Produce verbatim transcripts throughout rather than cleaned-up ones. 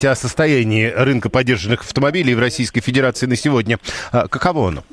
о состоянии рынка подержанных автомобилей в Российской Федерации на сегодня. Каково оно?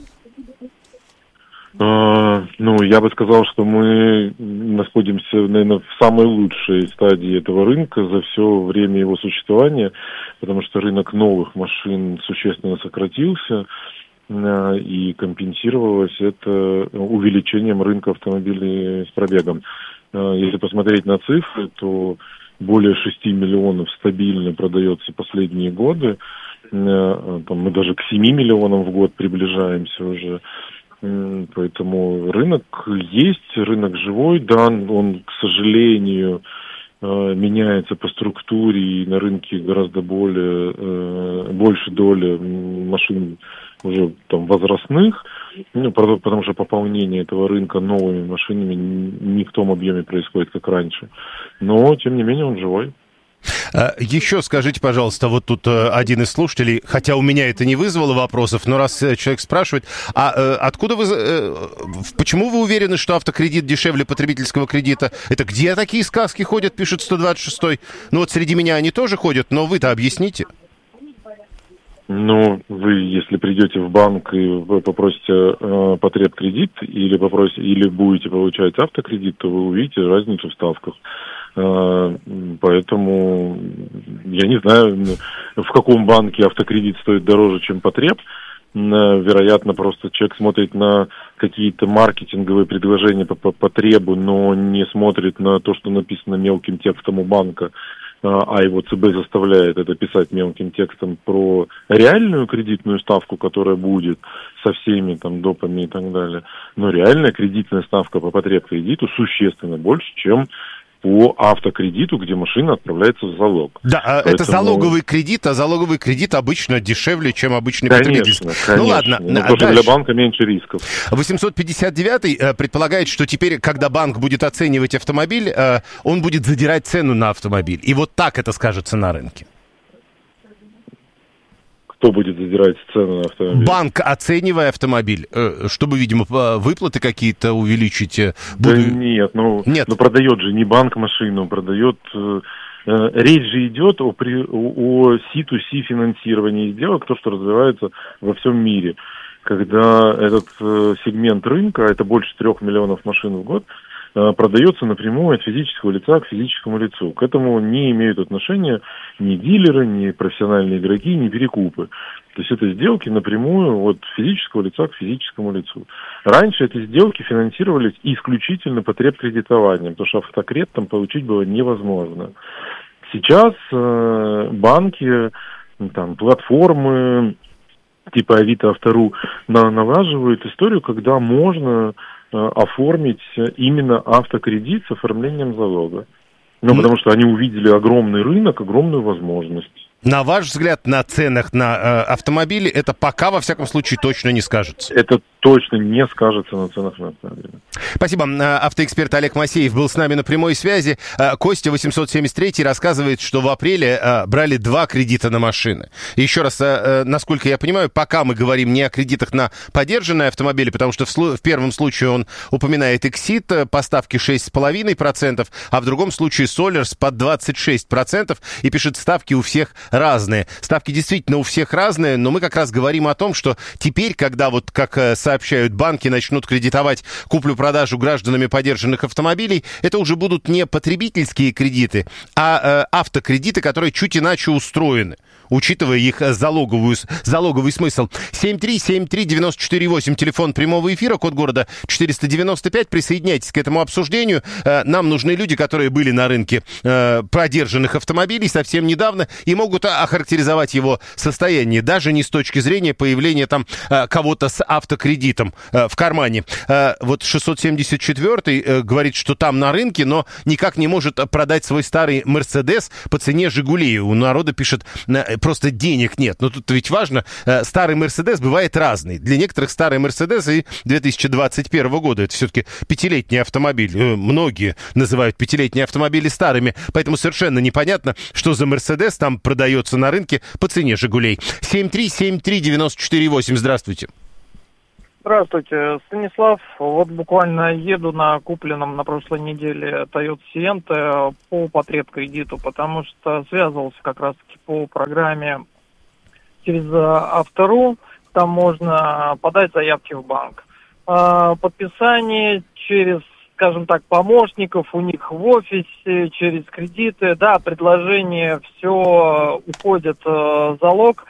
Uh, ну, я бы сказал, что мы находимся, наверное, в самой лучшей стадии этого рынка за все время его существования, потому что рынок новых машин существенно сократился, uh, и компенсировалось это увеличением рынка автомобилей с пробегом. Uh, если посмотреть на цифры, то более шести миллионов стабильно продается последние годы, uh, там мы даже к семи миллионам в год приближаемся уже. Поэтому рынок есть, рынок живой, да, он, к сожалению, меняется по структуре, и на рынке гораздо более, больше доля машин уже там возрастных, ну, потому что пополнение этого рынка новыми машинами не в том объеме происходит, как раньше. Но, тем не менее, он живой. Еще скажите, пожалуйста, вот тут один из слушателей, хотя у меня это не вызвало вопросов, но раз человек спрашивает, а откуда вы, почему вы уверены, что автокредит дешевле потребительского кредита? Это где такие сказки ходят, пишет сто двадцать шестой? Ну вот среди меня они тоже ходят, но вы-то объясните. Ну, вы, если придете в банк и вы попросите э, потребкредит или попросите, или будете получать автокредит, то вы увидите разницу в ставках. Э, поэтому я не знаю, в каком банке автокредит стоит дороже, чем потреб. Э, вероятно, просто человек смотрит на какие-то маркетинговые предложения по, по потребу, но не смотрит на то, что написано мелким текстом у банка, а его ЦБ заставляет это писать мелким текстом про реальную кредитную ставку, которая будет со всеми там допами и так далее. Но реальная кредитная ставка по потребкредиту существенно больше, чем по автокредиту, где машина отправляется в залог. Да, Поэтому... это залоговый кредит, а залоговый кредит обычно дешевле, чем обычный потребительский. Конечно, ну ладно, но тоже для банка меньше рисков. восемьсот пятьдесят девятый предполагает, что теперь, когда банк будет оценивать автомобиль, он будет задирать цену на автомобиль. И вот так это скажется на рынке. Кто будет задирать цену на автомобиль? Банк, оценивая автомобиль, чтобы, видимо, выплаты какие-то увеличить. Да буду... нет, ну, нет. ну продает же не банк машину, продает... Речь же идет о, о си ту си финансировании сделок, то, что развивается во всем мире. Когда этот сегмент рынка, это больше трех миллионов машин в год, продается напрямую от физического лица к физическому лицу. К этому не имеют отношения ни дилеры, ни профессиональные игроки, ни перекупы. То есть это сделки напрямую от физического лица к физическому лицу. Раньше эти сделки финансировались исключительно потребкредитованием, потому что автокред там получить было невозможно. Сейчас э, банки, там, платформы типа Авито, Автору налаживают историю, когда можно оформить именно автокредит с оформлением залога. Ну, потому что они увидели огромный рынок, огромную возможность. На ваш взгляд, на ценах на э, автомобили это пока, во всяком случае, точно не скажется? Это точно не скажется на ценах на автомобили. Спасибо. Автоэксперт Олег Масеев был с нами на прямой связи. Костя восемьсот семьдесят три рассказывает, что в апреле брали два кредита на машины. Еще раз, насколько я понимаю, пока мы говорим не о кредитах на подержанные автомобили, потому что в, слу- в первом случае он упоминает Эксит по ставке шесть целых пять десятых процента, а в другом случае Солерс под двадцать шесть процентов и пишет, ставки у всех разные. Ставки действительно у всех разные, но мы как раз говорим о том, что теперь, когда вот, как сообщают банки, начнут кредитовать куплю-продажу гражданами подержанных автомобилей, это уже будут не потребительские кредиты, а э, автокредиты, которые чуть иначе устроены, учитывая их залоговую, залоговый смысл. семь три семь три девять четыре восемь, телефон прямого эфира, код города четыреста девяносто пять. Присоединяйтесь к этому обсуждению. Нам нужны люди, которые были на рынке подержанных автомобилей совсем недавно и могут охарактеризовать его состояние, даже не с точки зрения появления там кого-то с автокредитом в кармане. Вот шестьсот семьдесят четвёртый говорит, что там на рынке, но никак не может продать свой старый Мерседес по цене Жигулей. У народа пишет, просто денег нет. Но тут ведь важно, старый Мерседес бывает разный. Для некоторых старый Мерседес и две тысячи двадцать первого года, это все-таки пятилетний автомобиль. Многие называют пятилетние автомобили старыми, поэтому совершенно непонятно, что за Мерседес там продается на рынке по цене Жигулей. семь три семь три девять четыре восемь, здравствуйте. Здравствуйте, Станислав. Вот буквально еду на купленном на прошлой неделе Toyota Sienna по потребкредиту, потому что связывался как раз-таки по программе через Автору. Там можно подать заявки в банк. Подписание через, скажем так, помощников у них в офисе, через кредиты. Да, предложение, все уходит залог.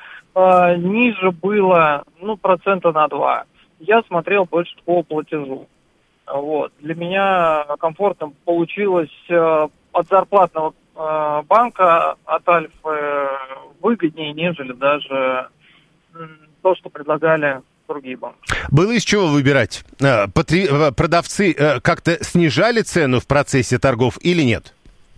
Ниже было, ну, процента на два. Я смотрел больше по платежу. Вот. Для меня комфортно получилось э, от зарплатного э, банка, от Альфы, э, выгоднее, нежели даже э, то, что предлагали другие банки. Было из чего выбирать? Потри... Продавцы э, как-то снижали цену в процессе торгов или нет?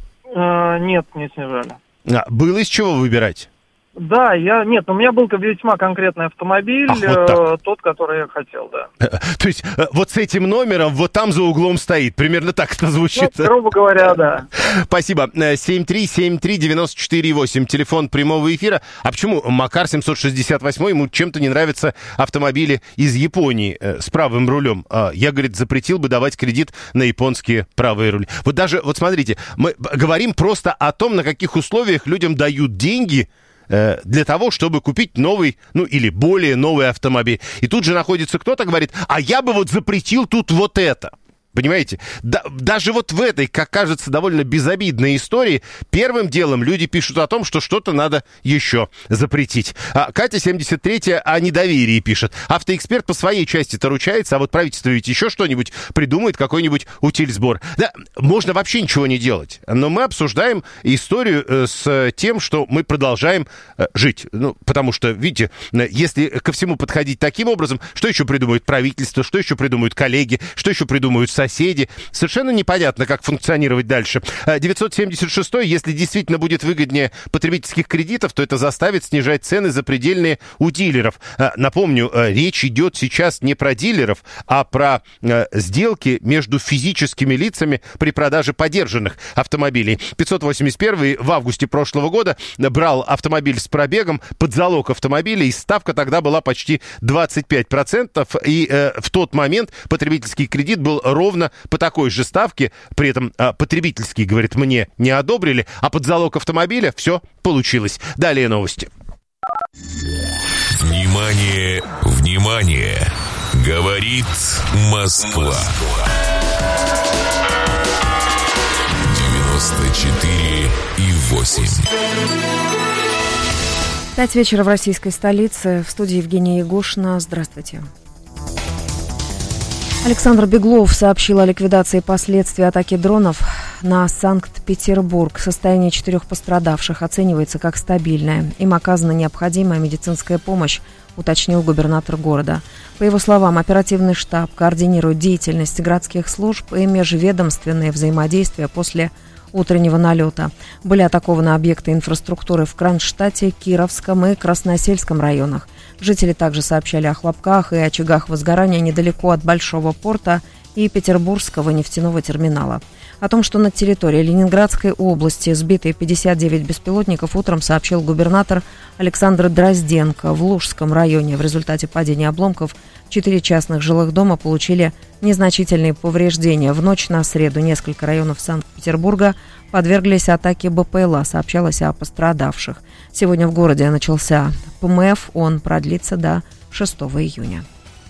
Э, нет, не снижали. А, было из чего выбирать? Да, я... Нет, у меня был весьма конкретный автомобиль, Ах, вот э, тот, который я хотел, да. То есть вот с этим номером вот там за углом стоит, примерно так это звучит. Ну, грубо говоря, да. Спасибо. семь три семь три девять четыре восемь, телефон прямого эфира. А почему Макар семьсот шестьдесят восемь, ему чем-то не нравятся автомобили из Японии с правым рулем? Я, говорит, запретил бы давать кредит на японские правые рули. Вот даже, вот смотрите, мы говорим просто о том, на каких условиях людям дают деньги для того, чтобы купить новый, ну, или более новый автомобиль. И тут же находится кто-то, говорит, а я бы вот запретил тут вот это. Понимаете? Да, даже вот в этой, как кажется, довольно безобидной истории первым делом люди пишут о том, что что-то надо еще запретить. А Катя семьдесят третья о недоверии пишет. Автоэксперт по своей части-то ручается, а вот правительство ведь еще что-нибудь придумает, какой-нибудь утильсбор. Да, можно вообще ничего не делать. Но мы обсуждаем историю с тем, что мы продолжаем жить. Ну, потому что, видите, если ко всему подходить таким образом, что еще придумают правительство, что еще придумают коллеги, что еще придумают соседи. Совершенно непонятно, как функционировать дальше. девятьсот семьдесят шесть, если действительно будет выгоднее потребительских кредитов, то это заставит снижать цены запредельные у дилеров. Напомню, речь идет сейчас не про дилеров, а про сделки между физическими лицами при продаже подержанных автомобилей. пятьсот восемьдесят один в августе прошлого года брал автомобиль с пробегом под залог автомобиля, и ставка тогда была почти двадцать пять процентов, и э, в тот момент потребительский кредит был ровно по такой же ставке, при этом а, потребительский, говорит, мне не одобрили, а под залог автомобиля все получилось. Далее новости. Внимание, внимание! Говорит Москва. девяносто четыре и восемь. Пять вечера в российской столице. В студии Евгения Ягушина. Здравствуйте. Александр Беглов сообщил о ликвидации последствий атаки дронов на Санкт-Петербург. Состояние четырех пострадавших оценивается как стабильное. Им оказана необходимая медицинская помощь, уточнил губернатор города. По его словам, оперативный штаб координирует деятельность городских служб и межведомственное взаимодействие после утреннего налета. Были атакованы объекты инфраструктуры в Кронштадте, Кировском и Красносельском районах. Жители также сообщали о хлопках и очагах возгорания недалеко от Большого порта и Петербургского нефтяного терминала. О том, что на территории Ленинградской области сбиты пятьдесят девять беспилотников, утром сообщил губернатор Александр Дрозденко. В Лужском районе в результате падения обломков четыре частных жилых дома получили незначительные повреждения. В ночь на среду несколько районов Санкт-Петербурга подверглись атаке БПЛА, сообщалось о пострадавших. Сегодня в городе начался ПМФ, он продлится до шестого июня.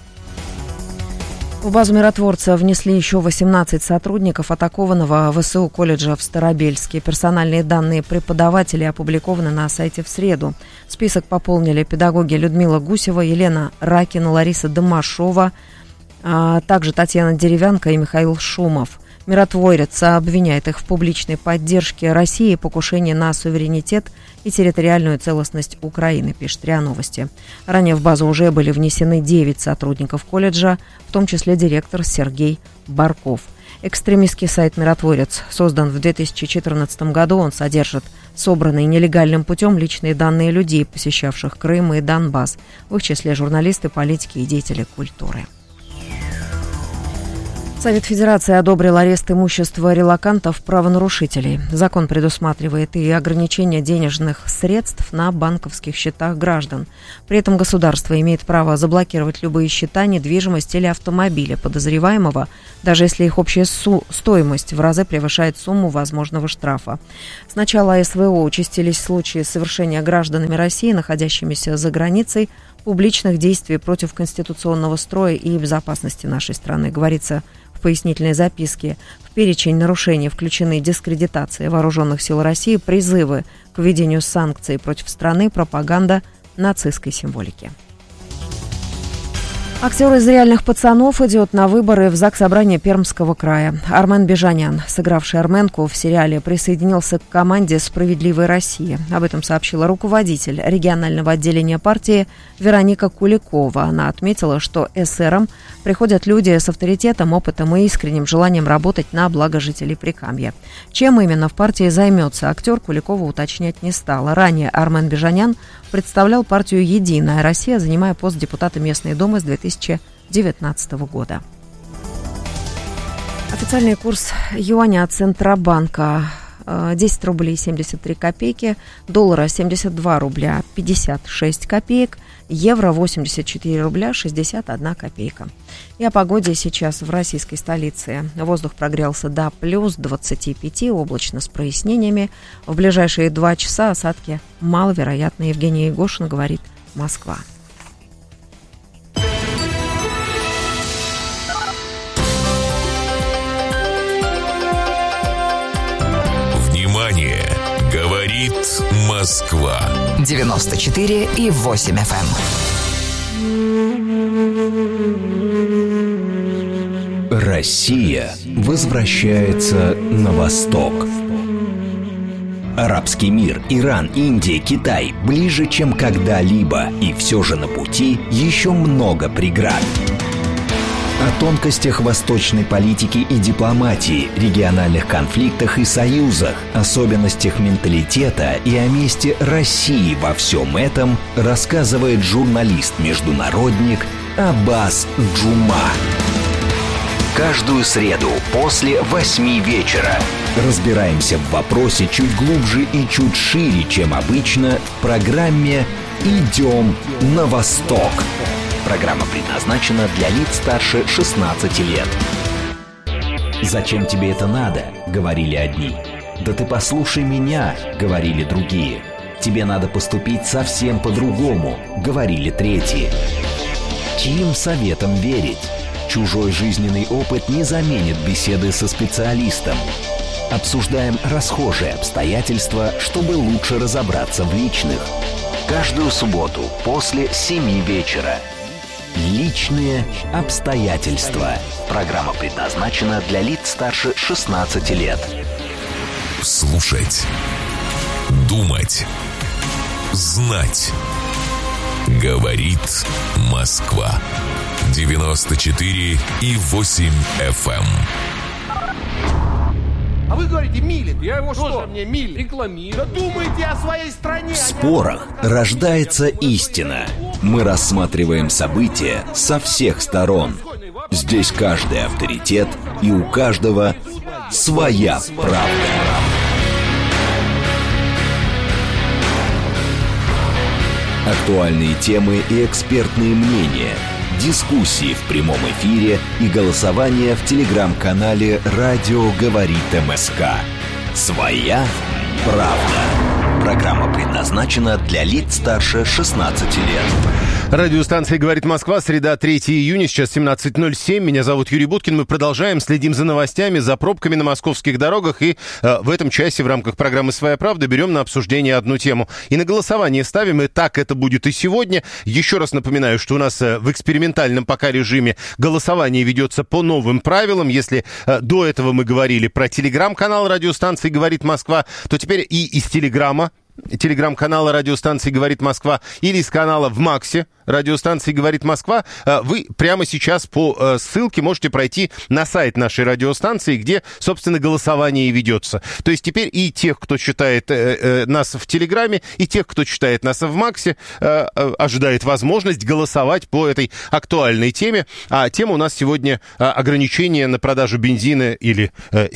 В базу миротворца внесли еще восемнадцать сотрудников атакованного ВСУ колледжа в Старобельске. Персональные данные преподавателей опубликованы на сайте в среду. Список пополнили педагоги Людмила Гусева, Елена Ракина, Лариса Домашова, а также Татьяна Деревянко и Михаил Шумов. Миротворец обвиняет их в публичной поддержке России, покушении на суверенитет и территориальную целостность Украины, пишет РИА Новости. Ранее в базу уже были внесены девять сотрудников колледжа, в том числе директор Сергей Барков. Экстремистский сайт «Миротворец» создан в две тысячи четырнадцатом году. Он содержит собранные нелегальным путем личные данные людей, посещавших Крым и Донбасс, в их числе журналисты, политики и деятели культуры. Совет Федерации одобрил арест имущества релокантов-правонарушителей. Закон предусматривает и ограничение денежных средств на банковских счетах граждан. При этом государство имеет право заблокировать любые счета, недвижимость или автомобили подозреваемого, даже если их общая су- стоимость в разы превышает сумму возможного штрафа. С начала СВО участились случаи совершения гражданами России, находящимися за границей, публичных действий против конституционного строя и безопасности нашей страны, говорится в пояснительной записке. В перечень нарушений включены дискредитация вооруженных сил России, призывы к введению санкций против страны, пропаганда нацистской символики. Актер из «Реальных пацанов» идет на выборы в Заксобрание Пермского края. Армен Бежанян, сыгравший Арменку в сериале, присоединился к команде «Справедливая Россия». Об этом сообщила руководитель регионального отделения партии Вероника Куликова. Она отметила, что эсерам приходят люди с авторитетом, опытом и искренним желанием работать на благо жителей Прикамья. Чем именно в партии займется актер, Куликова уточнять не стала. Ранее Армен Бежанян представлял партию «Единая Россия», занимая пост депутата местной думы с две тысячи девятнадцатого года. Официальный курс юаня от Центробанка десять рублей семьдесят три копейки, доллара семьдесят два рубля пятьдесят шесть копеек, евро восемьдесят четыре рубля шестьдесят одна копейка. И о погоде сейчас в российской столице. Воздух прогрелся до плюс двадцати пяти, облачно с прояснениями. В ближайшие два часа осадки маловероятны. Евгений Егошин говорит, Москва. Внимание! Говорит Москва. девяносто четыре и восемь эф эм. Россия возвращается на восток. Арабский мир, Иран, Индия, Китай ближе, чем когда-либо. И все же на пути еще много преград. О тонкостях восточной политики и дипломатии, региональных конфликтах и союзах, особенностях менталитета и о месте России во всем этом рассказывает журналист-международник Аббас Джума. Каждую среду после восьми вечера разбираемся в вопросе чуть глубже и чуть шире, чем обычно, в программе «Идем на восток». Программа предназначена для лиц старше шестнадцати лет. «Зачем тебе это надо?» — говорили одни. «Да ты послушай меня!» — говорили другие. «Тебе надо поступить совсем по-другому!» — говорили третьи. Чьим советам верить? Чужой жизненный опыт не заменит беседы со специалистом. Обсуждаем расхожие обстоятельства, чтобы лучше разобраться в личных. Каждую субботу после семи вечера. Личные обстоятельства. Программа предназначена для лиц старше шестнадцати лет. Слушать. Думать. Знать. Говорит Москва. девяносто четыре и восемь эф эм. А вы говорите, милит. Я его что? Мне милит. Рекламирую. Да думайте о своей стране. В спорах рождается истина. Мы рассматриваем события со всех сторон. Здесь каждый авторитет, и у каждого своя правда. Актуальные темы и экспертные мнения. Дискуссии в прямом эфире и голосование в телеграм-канале «Радио говорит МСК». Своя правда. Программа предназначена для лиц старше шестнадцати лет. Радиостанция «Говорит Москва», среда, третьего июня, сейчас семнадцать ноль семь. Меня зовут Юрий Буткин. Мы продолжаем, следим за новостями, за пробками на московских дорогах. И э, в этом часе в рамках программы «Своя правда» берем на обсуждение одну тему. И на голосование ставим, и так это будет и сегодня. Еще раз напоминаю, что у нас э, в экспериментальном пока режиме голосование ведется по новым правилам. Если э, до этого мы говорили про телеграм-канал радиостанции «Говорит Москва», то теперь и из телеграма телеграм-канала радиостанции «Говорит Москва» или из канала в Максе радиостанции «Говорит Москва», вы прямо сейчас по ссылке можете пройти на сайт нашей радиостанции, где, собственно, голосование и ведется. То есть теперь и тех, кто читает нас в Телеграме, и тех, кто читает нас в Максе, ожидает возможность голосовать по этой актуальной теме. А тема у нас сегодня ограничение на продажу бензина или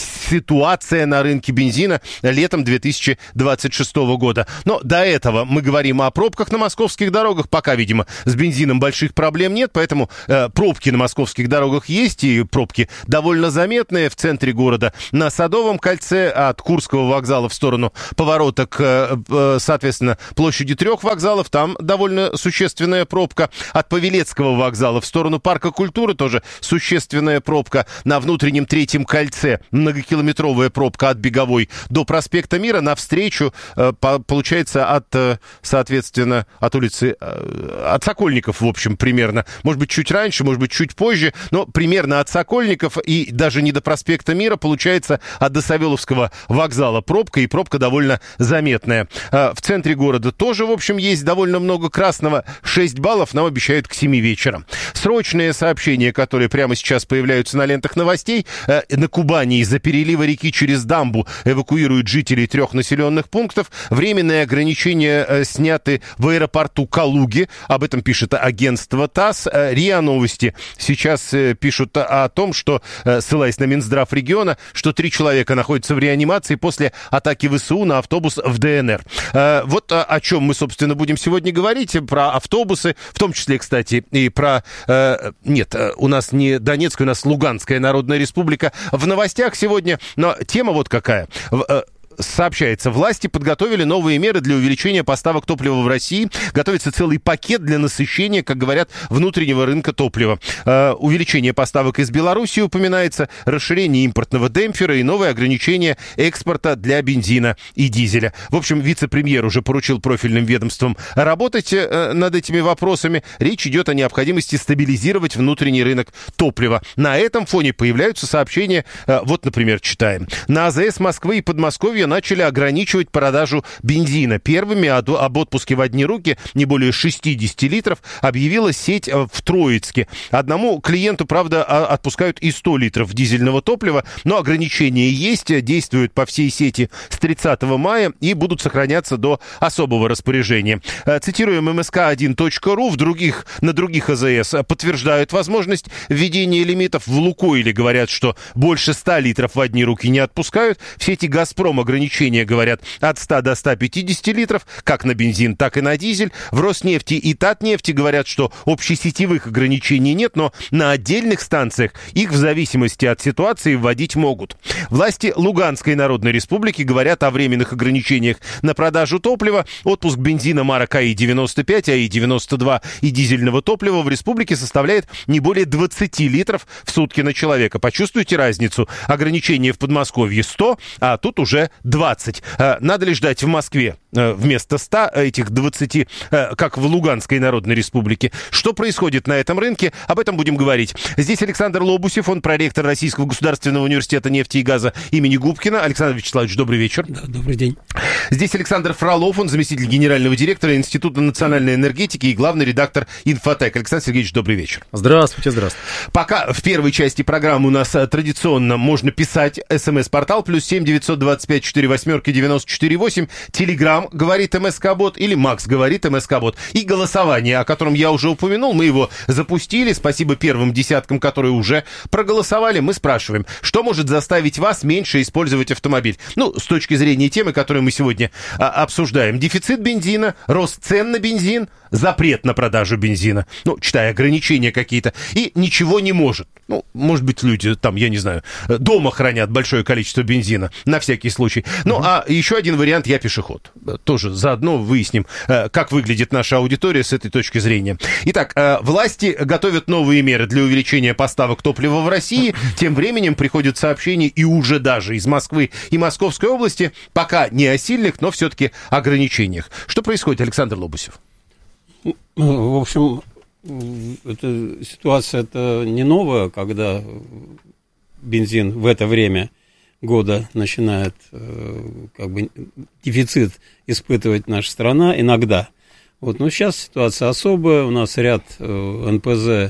ситуация на рынке бензина летом две тысячи двадцать шестого года. Но до этого мы говорим о пробках на московских дорогах. Пока, видимо, с бензином больших проблем нет, поэтому э, пробки на московских дорогах есть, и пробки довольно заметные. В центре города на Садовом кольце от Курского вокзала в сторону поворота к, э, соответственно, площади трех вокзалов, там довольно существенная пробка. От Павелецкого вокзала в сторону Парка культуры тоже существенная пробка. На внутреннем третьем кольце многокилометровая пробка от Беговой до проспекта Мира. Навстречу, э, по, получается, от, э, соответственно, от улицы, э, от Сокольников, в общем, примерно. Может быть, чуть раньше, может быть, чуть позже, но примерно от Сокольников и даже не до проспекта Мира, получается, от до Савеловского вокзала пробка, и пробка довольно заметная. В центре города тоже, в общем, есть довольно много красного. шесть баллов нам обещают к семи вечера. Срочные сообщения, которые прямо сейчас появляются на лентах новостей. На Кубани из-за перелива реки через дамбу эвакуируют жителей трех населенных пунктов. Временные ограничения сняты в аэропорту Калуги. Об этом пишет агентство ТАСС. РИА Новости сейчас пишут о том, что, ссылаясь на Минздрав региона, что три человека находятся в реанимации после атаки ВСУ на автобус в ДНР. Вот о чем мы, собственно, будем сегодня говорить. Про автобусы, в том числе, кстати, и про... Нет, у нас не Донецкая, у нас Луганская Народная Республика в новостях сегодня. Но тема вот какая. Сообщается, власти подготовили новые меры для увеличения поставок топлива в России. Готовится целый пакет для насыщения, как говорят, внутреннего рынка топлива. Э, увеличение поставок из Беларуси упоминается, расширение импортного демпфера и новые ограничения экспорта для бензина и дизеля. В общем, вице-премьер уже поручил профильным ведомствам работать э, над этими вопросами. Речь идет о необходимости стабилизировать внутренний рынок топлива. На этом фоне появляются сообщения, э, вот, например, читаем. На АЗС Москвы и Подмосковья начали ограничивать продажу бензина. Первыми об отпуске в одни руки не более шестьдесят литров объявила сеть в Троицке. Одному клиенту, правда, отпускают и сто литров дизельного топлива, но ограничения есть, действуют по всей сети с тридцатого мая и будут сохраняться до особого распоряжения. Цитируем эм эс ка один точка ру, в других, на других АЗС подтверждают возможность введения лимитов. В Лукойле говорят, что больше ста литров в одни руки не отпускают. В сети «Газпром» ограничения, говорят, от ста до ста пятидесяти литров, как на бензин, так и на дизель. В Роснефти и Татнефти говорят, что общесетевых ограничений нет, но на отдельных станциях их в зависимости от ситуации вводить могут. Власти Луганской Народной Республики говорят о временных ограничениях на продажу топлива. Отпуск бензина марок а и девяносто пять, а и девяносто два и дизельного топлива в республике составляет не более двадцати литров в сутки на человека. Почувствуйте разницу. Ограничение в Подмосковье сто, а тут уже двадцать. Надо ли ждать в Москве вместо ста этих двадцати, как в Луганской Народной Республике? Что происходит на этом рынке? Об этом будем говорить. Здесь Александр Лобусев, он проректор Российского государственного университета нефти и газа имени Губкина. Александр Вячеславович, добрый вечер. Да, добрый день. Здесь Александр Фролов, он заместитель генерального директора Института национальной энергетики и главный редактор «Инфотек». Александр Сергеевич, добрый вечер. Здравствуйте, здравствуйте. Пока в первой части программы у нас традиционно можно писать смс-портал плюс семь девятьсот двадцать пять четыре восьмерки девяносто четыре восемь, Телеграм говорит МСК-бот или Макс говорит МСК-бот. И голосование, о котором я уже упомянул, мы его запустили. Спасибо первым десяткам, которые уже проголосовали. Мы спрашиваем, что может заставить вас меньше использовать автомобиль? Ну, с точки зрения темы, которую мы сегодня а, обсуждаем. Дефицит бензина, рост цен на бензин, запрет на продажу бензина, ну, читая ограничения какие-то, и ничего не может. Ну, может быть, люди там, я не знаю, дома хранят большое количество бензина, на всякий случай. Ну, uh-huh. а еще один вариант, я пешеход. Тоже заодно выясним, как выглядит наша аудитория с этой точки зрения. Итак, власти готовят новые меры для увеличения поставок топлива в России. Тем временем приходят сообщения и уже даже из Москвы и Московской области, пока не о сильных, но все-таки ограничениях. Что происходит, Александр Лобусев? В общем, эта ситуация-то не новая, когда бензин в это время года начинает как бы дефицит испытывать наша страна иногда. Вот, но сейчас ситуация особая, у нас ряд эн пэ зэ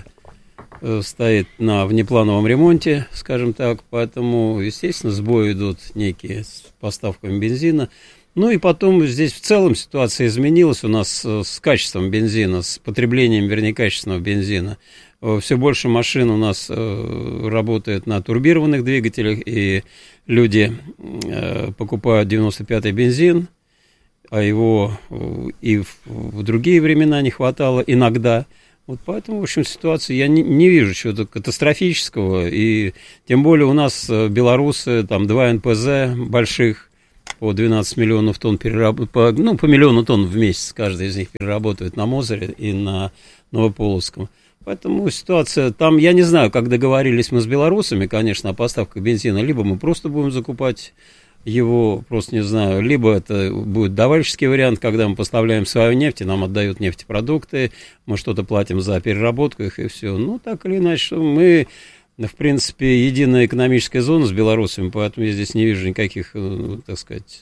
стоит на внеплановом ремонте, скажем так, поэтому, естественно, сбои идут некие с поставками бензина. Ну и потом здесь в целом ситуация изменилась у нас с качеством бензина, с потреблением, вернее, качественного бензина. Все больше машин у нас работает на турбированных двигателях, и люди покупают девяносто пятый бензин, а его и в другие времена не хватало иногда. Вот поэтому, в общем, ситуация, я не, не вижу чего-то катастрофического, и тем более у нас белорусы, там два эн пэ зэ больших, по двенадцать миллионов тонн перераб... по, ну, по миллиону тонн в месяц каждый из них переработает на Мозыре и на Новополоцком. Поэтому ситуация там, я не знаю, как договорились мы с белорусами, конечно, о поставках бензина, либо мы просто будем закупать его, просто не знаю, либо это будет давальческий вариант, когда мы поставляем свою нефть, и нам отдают нефтепродукты, мы что-то платим за переработку их, и все. Ну, так или иначе, мы... В принципе, единая экономическая зона с белорусами, поэтому я здесь не вижу никаких, так сказать...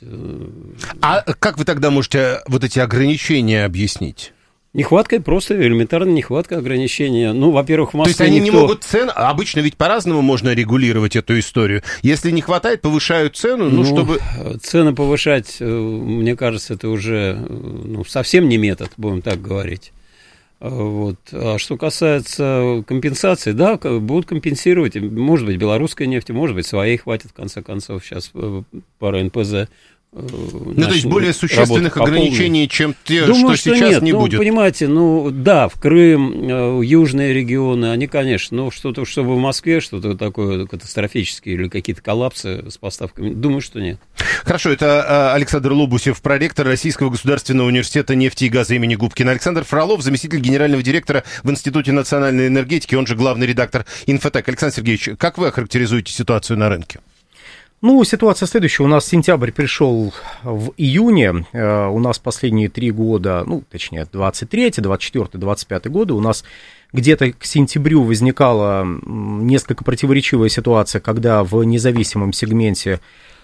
А как вы тогда можете вот эти ограничения объяснить? Нехватка, просто элементарная нехватка, ограничения. Ну, во-первых, в Москве То есть они никто... не могут цены... Обычно ведь по-разному можно регулировать эту историю. Если не хватает, повышают цену, ну, ну чтобы... Цены повышать, мне кажется, это уже ну, совсем не метод, будем так говорить. Вот. А что касается компенсации, да, будут компенсировать, может быть, белорусской нефти, может быть, своей хватит, в конце концов, сейчас пара эн пэ зэ. Ну, то есть более существенных ограничений, чем те, Думаю, что, что сейчас нет. не ну, будет. Понимаете, ну, да, в Крым, южные регионы, они, конечно, ну, что-то, чтобы в Москве, что-то такое катастрофическое или какие-то коллапсы с поставками, думаю, что нет. Хорошо, это Александр Лобусев, проректор Российского государственного университета нефти и газа имени Губкина. Александр Фролов, заместитель генерального директора в Институте национальной энергетики, он же главный редактор «Инфотек». Александр Сергеевич, как вы охарактеризуете ситуацию на рынке? Ну, ситуация следующая. У нас сентябрь пришел в июне. У нас последние три года, ну, точнее, двадцать третий, двадцать четвёртый, двадцать пятый годы, у нас где-то к сентябрю возникала несколько противоречивая ситуация, когда в независимом сегменте,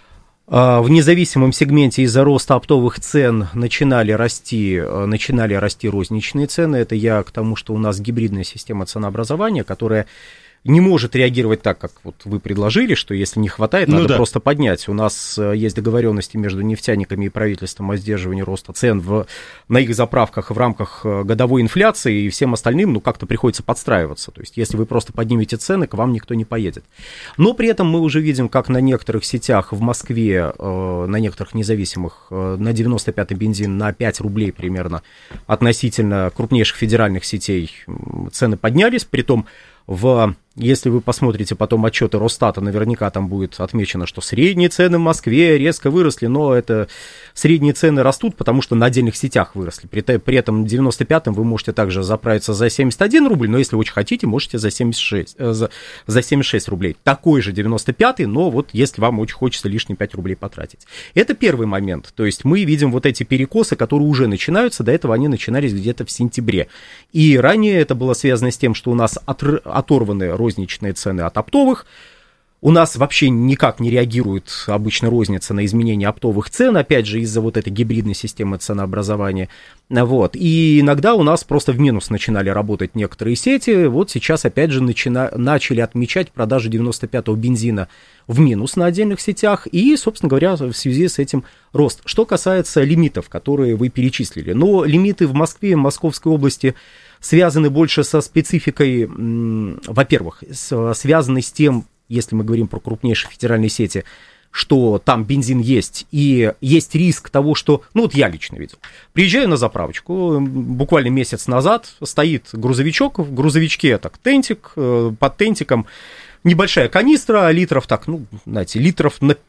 в независимом сегменте из-за роста оптовых цен начинали расти, начинали расти розничные цены. Это я к тому, что у нас гибридная система ценообразования, которая не может реагировать так, как вот вы предложили, что если не хватает, надо ну, да. просто поднять. У нас есть договоренности между нефтяниками и правительством о сдерживании роста цен в, на их заправках в рамках годовой инфляции, и всем остальным, ну, как-то приходится подстраиваться. То есть, если вы просто поднимете цены, к вам никто не поедет. Но при этом мы уже видим, как на некоторых сетях в Москве, на некоторых независимых, на девяносто пятый бензин на пять рублей примерно относительно крупнейших федеральных сетей цены поднялись, притом в, если вы посмотрите потом отчеты Росстата, наверняка там будет отмечено, что средние цены в Москве резко выросли, но это средние цены растут, потому что на отдельных сетях выросли. При, при этом в девяносто пятом вы можете также заправиться за семьдесят один рубль, но если очень хотите, можете за семьдесят шесть, э, за, за семьдесят шесть рублей. Такой же девяносто пятый, но вот если вам очень хочется лишние пять рублей потратить. Это первый момент. То есть мы видим вот эти перекосы, которые уже начинаются, до этого они начинались где-то в сентябре. И ранее это было связано с тем, что у нас отр... оторваны розничные цены от оптовых. У нас вообще никак не реагирует обычно розница на изменения оптовых цен, опять же, из-за вот этой гибридной системы ценообразования. Вот. И иногда у нас просто в минус начинали работать некоторые сети. Вот сейчас, опять же, начина... начали отмечать продажи девяносто пятого бензина в минус на отдельных сетях. И, собственно говоря, в связи с этим рост. Что касается лимитов, которые вы перечислили. Но лимиты в Москве, в Московской области связаны больше со спецификой, во-первых, связаны с тем, если мы говорим про крупнейшие федеральные сети, что там бензин есть, и есть риск того, что... Ну, вот я лично видел. Приезжаю на заправочку, буквально месяц назад стоит грузовичок, в грузовичке так тентик, под тентиком небольшая канистра, литров так, ну, знаете, литров на...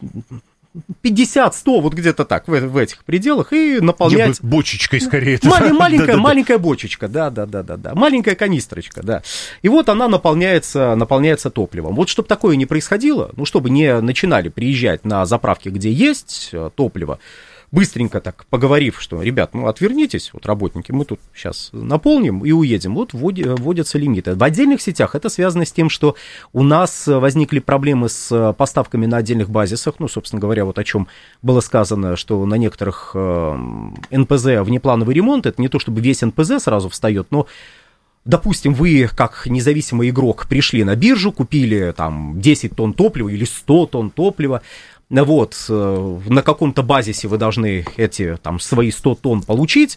пятьдесят-сто, вот где-то так, в, в этих пределах, и наполнять... Бочечкой, скорее. Малень, маленькая, маленькая бочечка, да-да-да-да, маленькая канистрочка, да. И вот она наполняется, наполняется топливом. Вот чтобы такое не происходило, ну, чтобы не начинали приезжать на заправки, где есть топливо, быстренько так поговорив, что, ребят, ну, отвернитесь, вот работники, мы тут сейчас наполним и уедем, вот вводятся лимиты. В отдельных сетях это связано с тем, что у нас возникли проблемы с поставками на отдельных базисах, ну, собственно говоря, вот о чем было сказано, что на некоторых эн пэ зэ внеплановый ремонт, это не то, чтобы весь эн пэ зэ сразу встает, но допустим, вы, как независимый игрок, пришли на биржу, купили там десять тонн топлива или сто тонн топлива, вот, на каком-то базисе вы должны эти там свои сто тонн получить,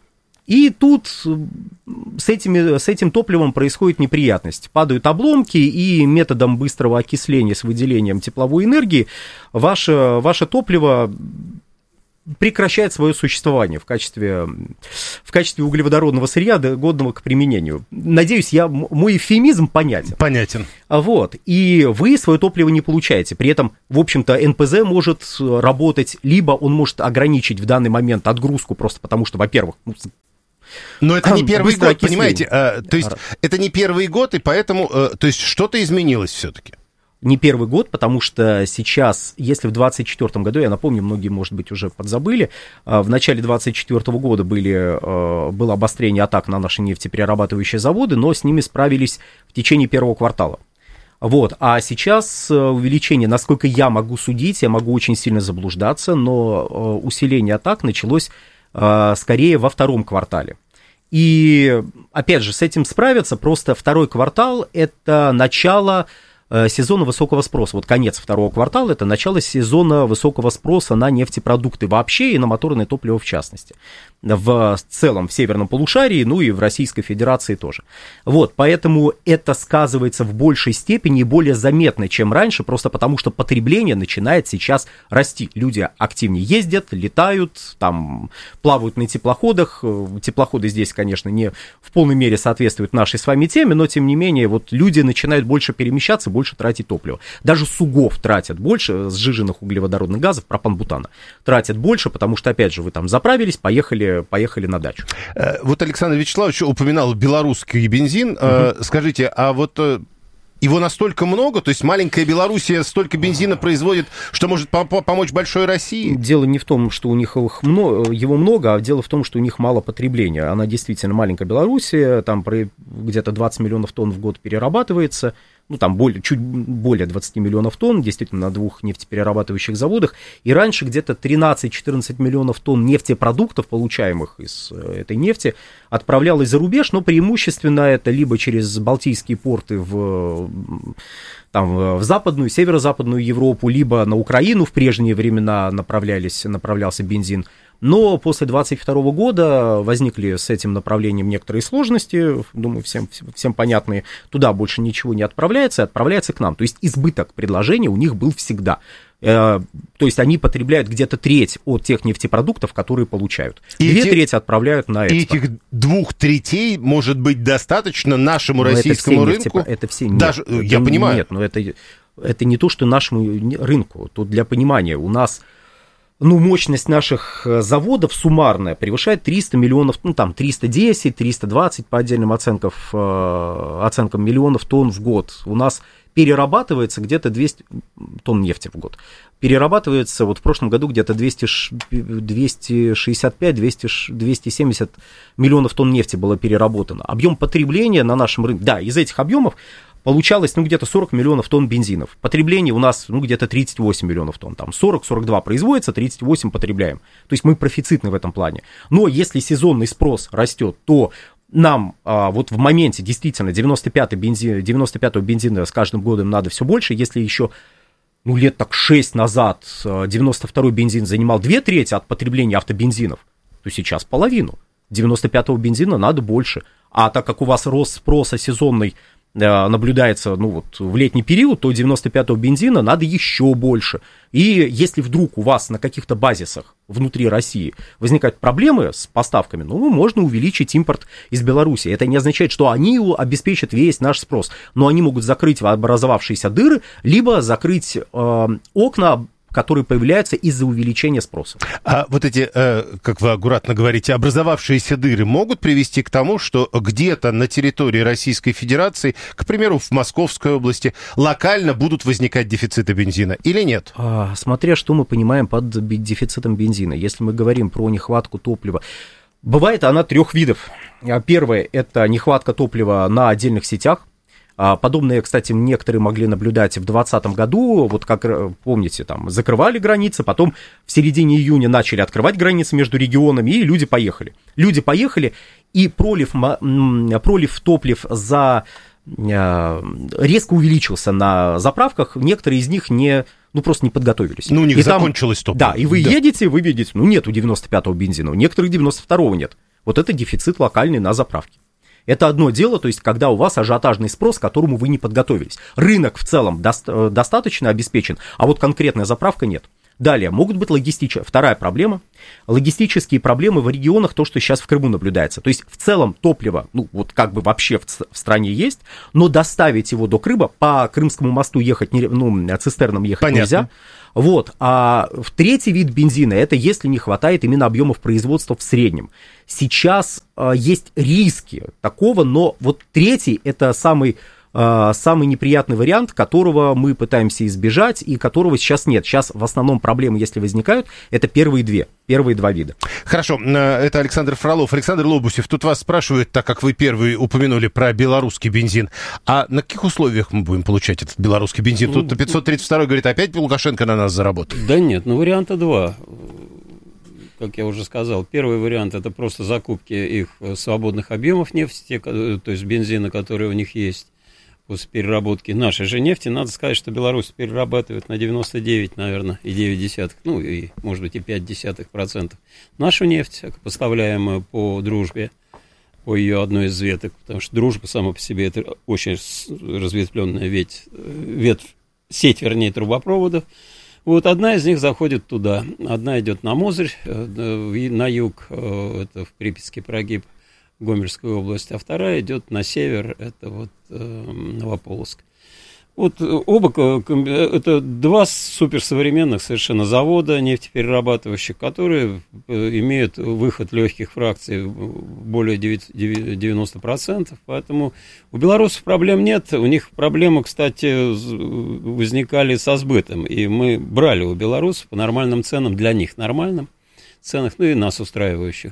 и тут с, этими, с этим топливом происходит неприятность. Падают обломки, и методом быстрого окисления с выделением тепловой энергии ваше, ваше топливо прекращает свое существование в качестве, в качестве углеводородного сырья, годного к применению. Надеюсь, я, мой эвфемизм понятен. Понятен. Вот. И вы свое топливо не получаете. При этом, в общем-то, эн пэ зэ может работать, либо он может ограничить в данный момент отгрузку, просто потому что, во-первых, ну, но это не первый год, окисление. Понимаете? А, то есть это не первый год, и поэтому, а, то есть что-то изменилось все-таки. Не первый год, потому что сейчас, если в двадцать четвёртом году, я напомню, многие, может быть, уже подзабыли, в начале двадцать четвёртого года были, было обострение атак на наши нефтеперерабатывающие заводы, но с ними справились в течение первого квартала. Вот, а сейчас увеличение, насколько я могу судить, я могу очень сильно заблуждаться, но усиление атак началось скорее во втором квартале. И, опять же, с этим справиться, просто второй квартал – это начало сезона высокого спроса. Вот конец второго квартала – это начало сезона высокого спроса на нефтепродукты вообще и на моторное топливо в частности. В целом в северном полушарии, ну и в Российской Федерации тоже. Вот, поэтому это сказывается в большей степени и более заметно, чем раньше, просто потому что потребление начинает сейчас расти. Люди активнее ездят, летают, там, плавают на теплоходах. Теплоходы здесь, конечно, не в полной мере соответствуют нашей с вами теме, но тем не менее, вот люди начинают больше перемещаться, больше тратить топливо. Даже СУГОВ тратят больше, сжиженных углеводородных газов, пропан-бутана, тратят больше, потому что, опять же, вы там заправились, поехали поехали на дачу. Вот Александр Вячеславович упоминал белорусский бензин. Угу. Скажите, а вот его настолько много, то есть маленькая Белоруссия столько бензина производит, что может помочь большой России? Дело не в том, что у них его много, а дело в том, что у них мало потребления. Она действительно маленькая Белоруссия, там где-то двадцать миллионов тонн в год перерабатывается, ну, там более, чуть более двадцать миллионов тонн, действительно, на двух нефтеперерабатывающих заводах, и раньше где-то тринадцать-четырнадцать миллионов тонн нефтепродуктов, получаемых из этой нефти, отправлялось за рубеж, но преимущественно это либо через Балтийские порты в, там, в западную, северо-западную Европу, либо на Украину в прежние времена направлялись, направлялся бензин. Но после двадцать второго года возникли с этим направлением некоторые сложности, думаю, всем, всем понятные. Туда больше ничего не отправляется, отправляется к нам. То есть избыток предложения у них был всегда. То есть они потребляют где-то треть от тех нефтепродуктов, которые получают. И Две эти, трети отправляют на экспорт. И этих двух третей может быть достаточно нашему но российскому это рынку? Нефтепро... Это все нет. Даже, это, я понимаю. Нет, но это, это не то, что нашему рынку. Тут для понимания у нас... Ну, мощность наших заводов суммарная превышает триста миллионов, ну, там, триста десять, триста двадцать по отдельным оценкам, э, оценкам миллионов тонн в год. У нас перерабатывается где-то двести тонн нефти в год. Перерабатывается, вот в прошлом году где-то двести шестьдесят пять - двести семьдесят миллионов тонн нефти было переработано. Объем потребления на нашем рынке, да, из этих объемов получалось, ну, где-то сорок миллионов тонн бензинов. Потребление у нас, ну, где-то тридцать восемь миллионов тонн. Там сорок - сорок два производится, тридцать восемь потребляем. То есть мы профицитны в этом плане. Но если сезонный спрос растет, то нам а, вот в моменте действительно девяносто пятый бензин, девяносто пятого бензина с каждым годом надо все больше. Если еще, ну, лет так шесть назад девяносто второй бензин занимал две трети от потребления автобензинов, то сейчас половину. девяносто пятого бензина надо больше. А так как у вас рост спроса сезонный наблюдается, ну, вот, в летний период, то девяносто пятого бензина надо еще больше. И если вдруг у вас на каких-то базисах внутри России возникают проблемы с поставками, ну, можно увеличить импорт из Беларуси. Это не означает, что они обеспечат весь наш спрос, но они могут закрыть образовавшиеся дыры, либо закрыть э, окна, которые появляются из-за увеличения спроса. А вот эти, как вы аккуратно говорите, образовавшиеся дыры могут привести к тому, что где-то на территории Российской Федерации, к примеру, в Московской области, локально будут возникать дефициты бензина или нет? А, смотря что мы понимаем под дефицитом бензина. Если мы говорим про нехватку топлива, бывает она трех видов. Первое – это нехватка топлива на отдельных сетях. Подобное, кстати, некоторые могли наблюдать в двадцатом году, вот как, помните, там закрывали границы, потом в середине июня начали открывать границы между регионами, и люди поехали. Люди поехали, и пролив, пролив топлив за, резко увеличился на заправках, некоторые из них не... ну, просто не подготовились. Ну, у них и закончилось там, топливо. Да, и вы да. едете, вы видите, ну, нету девяносто пятого бензина, у некоторых девяносто второго нет. Вот это дефицит локальный на заправке. Это одно дело, то есть, когда у вас ажиотажный спрос, к которому вы не подготовились. Рынок в целом до- достаточно обеспечен, а вот конкретная заправка нет. Далее, могут быть логистические... Вторая проблема. Логистические проблемы в регионах, то, что сейчас в Крыму наблюдается. То есть, в целом, топливо, ну, вот как бы вообще в, в стране есть, но доставить его до Крыма, по Крымскому мосту ехать, не, ну, цистернам ехать Понятно. Нельзя. Вот. А в третий вид бензина, это если не хватает именно объемов производства в среднем. Сейчас а, есть риски такого, но вот третий, это самый... самый неприятный вариант, которого мы пытаемся избежать и которого сейчас нет. Сейчас в основном проблемы, если возникают, это первые две, первые два вида. Хорошо, это Александр Фролов. Александр Лобусев, тут вас спрашивают, так как вы первые упомянули про белорусский бензин, а на каких условиях мы будем получать этот белорусский бензин? Тут пятьсот тридцать второй говорит, опять Лукашенко на нас заработает. Да нет, ну варианта два. Как я уже сказал, первый вариант – это просто закупки их свободных объемов нефти, то есть бензина, который у них есть. После переработки нашей же нефти, надо сказать, что Беларусь перерабатывает на девяносто девять, наверное, и девять десятых, ну, и, может быть, и пять десятых процентов нашу нефть, поставляемую по дружбе, по ее одной из веток, потому что дружба сама по себе это очень разветвленная ветвь, ветвь, сеть, вернее, трубопроводов. Вот одна из них заходит туда, одна идет на Мозырь, на юг, это в Припятский прогиб, Гомельскую область, а вторая идет на север, это вот э, Новополоцк. Вот оба, это два суперсовременных совершенно завода нефтеперерабатывающих, которые имеют выход легких фракций более девяноста процентов, поэтому у белорусов проблем нет, у них проблемы, кстати, возникали со сбытом, и мы брали у белорусов по нормальным ценам, для них нормальным ценах, ну и нас устраивающих.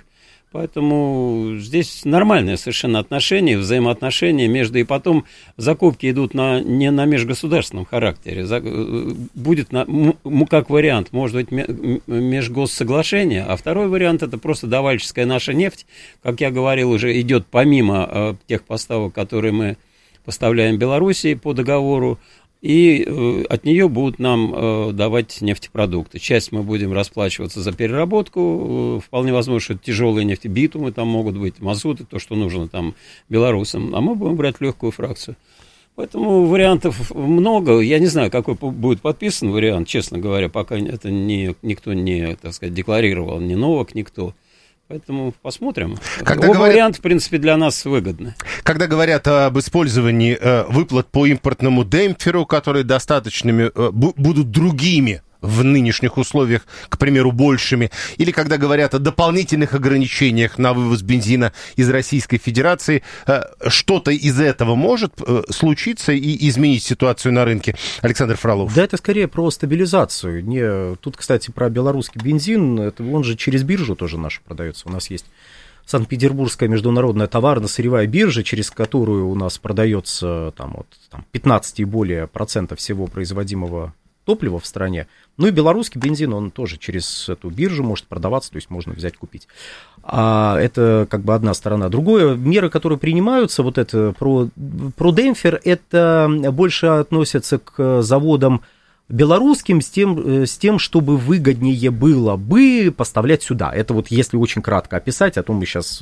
Поэтому здесь нормальное совершенно отношение, взаимоотношения между... И потом закупки идут на, не на межгосударственном характере. Будет, на, как вариант, может быть, межгоссоглашение, а второй вариант – это просто давальческая наша нефть. Как я говорил, уже идет помимо тех поставок, которые мы поставляем Белоруссии по договору, и э, от нее будут нам э, давать нефтепродукты. Часть мы будем расплачиваться за переработку, э, вполне возможно, что это тяжелые нефтебитумы, там могут быть мазуты, то, что нужно там белорусам, а мы будем брать легкую фракцию. Поэтому вариантов много. Я не знаю, какой будет подписан вариант, честно говоря, пока это не, никто не, так сказать, декларировал, ни Новак, никто. Поэтому посмотрим. Когда Оба говорят, варианта, в принципе, для нас выгодны. Когда говорят об использовании э, выплат по импортному демпферу, которые достаточными э, бу- будут другими в нынешних условиях, к примеру, большими, или когда говорят о дополнительных ограничениях на вывоз бензина из Российской Федерации, э, что-то из этого может э, случиться и изменить ситуацию на рынке? Александр Фролов. Да, это скорее про стабилизацию. Не... Тут, кстати, про белорусский бензин, это он же через биржу тоже наш продается. У нас есть Санкт-Петербургская международная товарно-сырьевая биржа, через которую у нас продается там, вот, там, пятнадцать и более процентов всего производимого топлива в стране. Ну и белорусский бензин, он тоже через эту биржу может продаваться, то есть можно взять, купить. А это как бы одна сторона. Другое, меры, которые принимаются, вот это про, про демпфер, это больше относятся к заводам белорусским с тем, с тем, чтобы выгоднее было бы поставлять сюда. Это вот если очень кратко описать, а то мы сейчас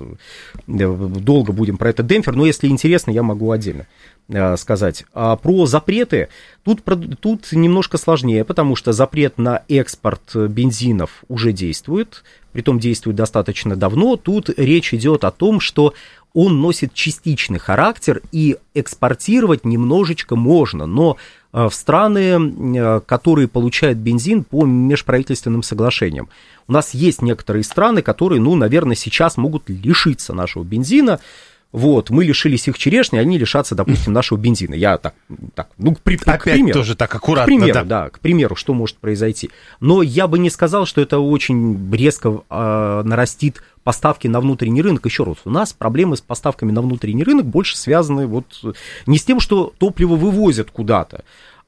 долго будем про этот демпфер, но если интересно, я могу отдельно сказать. А про запреты тут, тут немножко сложнее, потому что запрет на экспорт бензинов уже действует, притом действует достаточно давно. Тут речь идет о том, что он носит частичный характер, и экспортировать немножечко можно, но в страны, которые получают бензин по межправительственным соглашениям. У нас есть некоторые страны, которые, ну, наверное, сейчас могут лишиться нашего бензина. Вот, мы лишились их черешни, они лишатся, допустим, нашего бензина. Я так, так ну, при, Опять к примеру. тоже так аккуратно, к примеру, да. да, к примеру, что может произойти. Но я бы не сказал, что это очень резко э, нарастит поставки на внутренний рынок. Еще раз, у нас проблемы с поставками на внутренний рынок больше связаны вот не с тем, что топливо вывозят куда-то,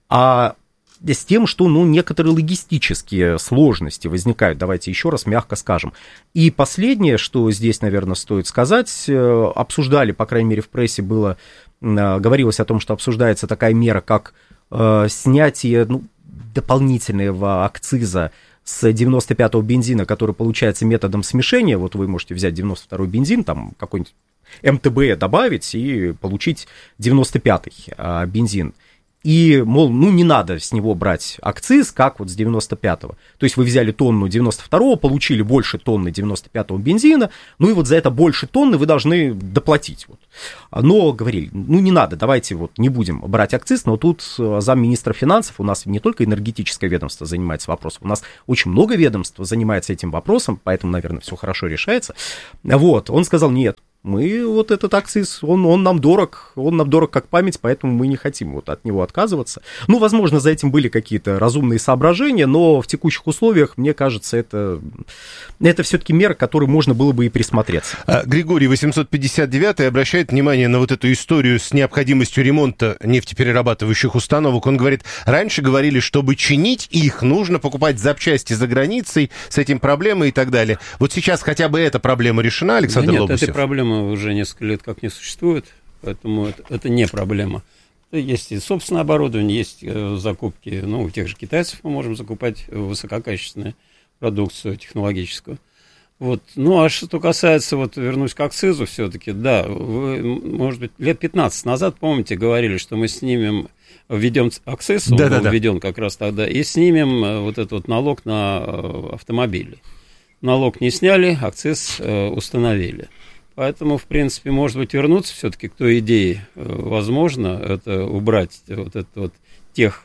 а с тем, что, ну, некоторые логистические сложности возникают, давайте еще раз мягко скажем. И последнее, что здесь, наверное, стоит сказать, обсуждали, по крайней мере, в прессе было, говорилось о том, что обсуждается такая мера, как э, снятие, ну, дополнительного акциза с девяносто пятого бензина, который получается методом смешения. Вот вы можете взять девяносто второй бензин, там какой-нибудь эм тэ бэ добавить и получить девяносто пятый а, бензин. И, мол, ну, не надо с него брать акциз, как вот с девяносто пятого. То есть вы взяли тонну девяносто второго, получили больше тонны девяносто пятого бензина, ну и вот за это больше тонны вы должны доплатить. Вот. Но говорили, ну, не надо, давайте вот не будем брать акциз, но тут замминистра финансов, у нас не только энергетическое ведомство занимается вопросом, у нас очень много ведомств занимается этим вопросом, поэтому, наверное, все хорошо решается. Вот, он сказал, нет. Мы вот этот акциз, он, он нам дорог, он нам дорог как память, поэтому мы не хотим вот от него отказываться. Ну, возможно, за этим были какие-то разумные соображения, но в текущих условиях, мне кажется, это, это все-таки мера, к которой можно было бы и присмотреться. Григорий восемьсот пятьдесят девятый обращает внимание на вот эту историю с необходимостью ремонта нефтеперерабатывающих установок. Он говорит, раньше говорили, чтобы чинить их, нужно покупать запчасти за границей, с этим проблемы и так далее. Вот сейчас хотя бы эта проблема решена, Александр да нет, Лобусев? Этой проблемы уже несколько лет как не существует, поэтому это, это не проблема. Есть и собственное оборудование, есть э, закупки, ну, у тех же китайцев мы можем закупать высококачественную продукцию технологическую. Вот. Ну, а что касается, вот, вернусь к акцизу все-таки, да, вы, может быть, лет пятнадцать назад, помните, говорили, что мы снимем, введем акциз, он был введен как раз тогда, и снимем вот этот вот налог на автомобили. Налог не сняли, акциз э, установили. Поэтому, в принципе, может быть, вернуться все-таки к той идее, возможно, это убрать вот это вот тех,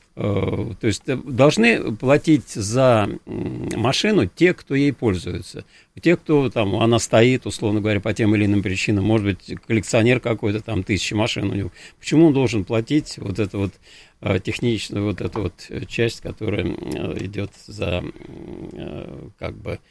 то есть должны платить за машину те, кто ей пользуется, те, кто там, она стоит, условно говоря, по тем или иным причинам, может быть, коллекционер какой-то, там, тысячи машин у него, почему он должен платить вот эту вот техническую, вот эту вот часть, которая идет за, как бы,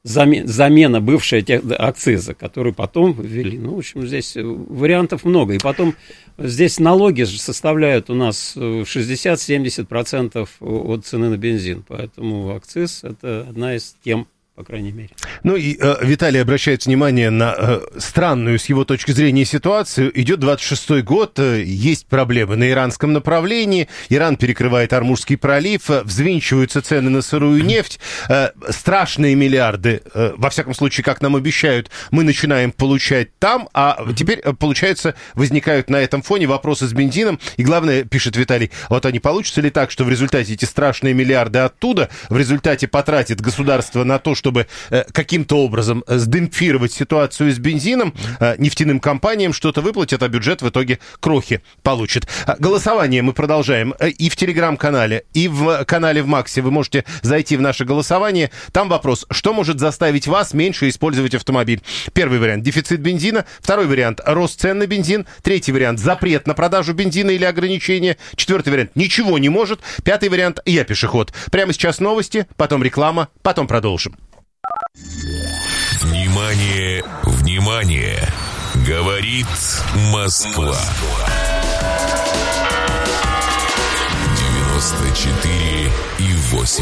замена бывшая тех, акциза, которую потом ввели. Ну, в общем, здесь вариантов много. И потом здесь налоги составляют у нас шестьдесят-семьдесят процентов от цены на бензин. Поэтому акциз – это одна из тем, по крайней мере. Ну и э, Виталий обращает внимание на э, странную с его точки зрения ситуацию. Идет двадцать шестой год, э, есть проблемы на иранском направлении. Иран перекрывает Ормузский пролив, э, взвинчиваются цены на сырую нефть. Э, страшные миллиарды, э, во всяком случае, как нам обещают, мы начинаем получать там. А теперь, э, получается, возникают на этом фоне вопросы с бензином. И главное, пишет Виталий, вот они получится ли так, что в результате эти страшные миллиарды оттуда, в результате потратит государство на то, что чтобы э, каким-то образом сдемпфировать ситуацию с бензином, э, нефтяным компаниям что-то выплатят, а бюджет в итоге крохи получит. Голосование мы продолжаем и в Телеграм-канале, и в канале в Максе. Вы можете зайти в наше голосование. Там вопрос, что может заставить вас меньше использовать автомобиль? Первый вариант – дефицит бензина. Второй вариант – рост цен на бензин. Третий вариант – запрет на продажу бензина или ограничения. Четвертый вариант – ничего не может. Пятый вариант – я пешеход. Прямо сейчас новости, потом реклама, потом продолжим. Внимание, внимание! Говорит Москва. девяносто четыре и восемь.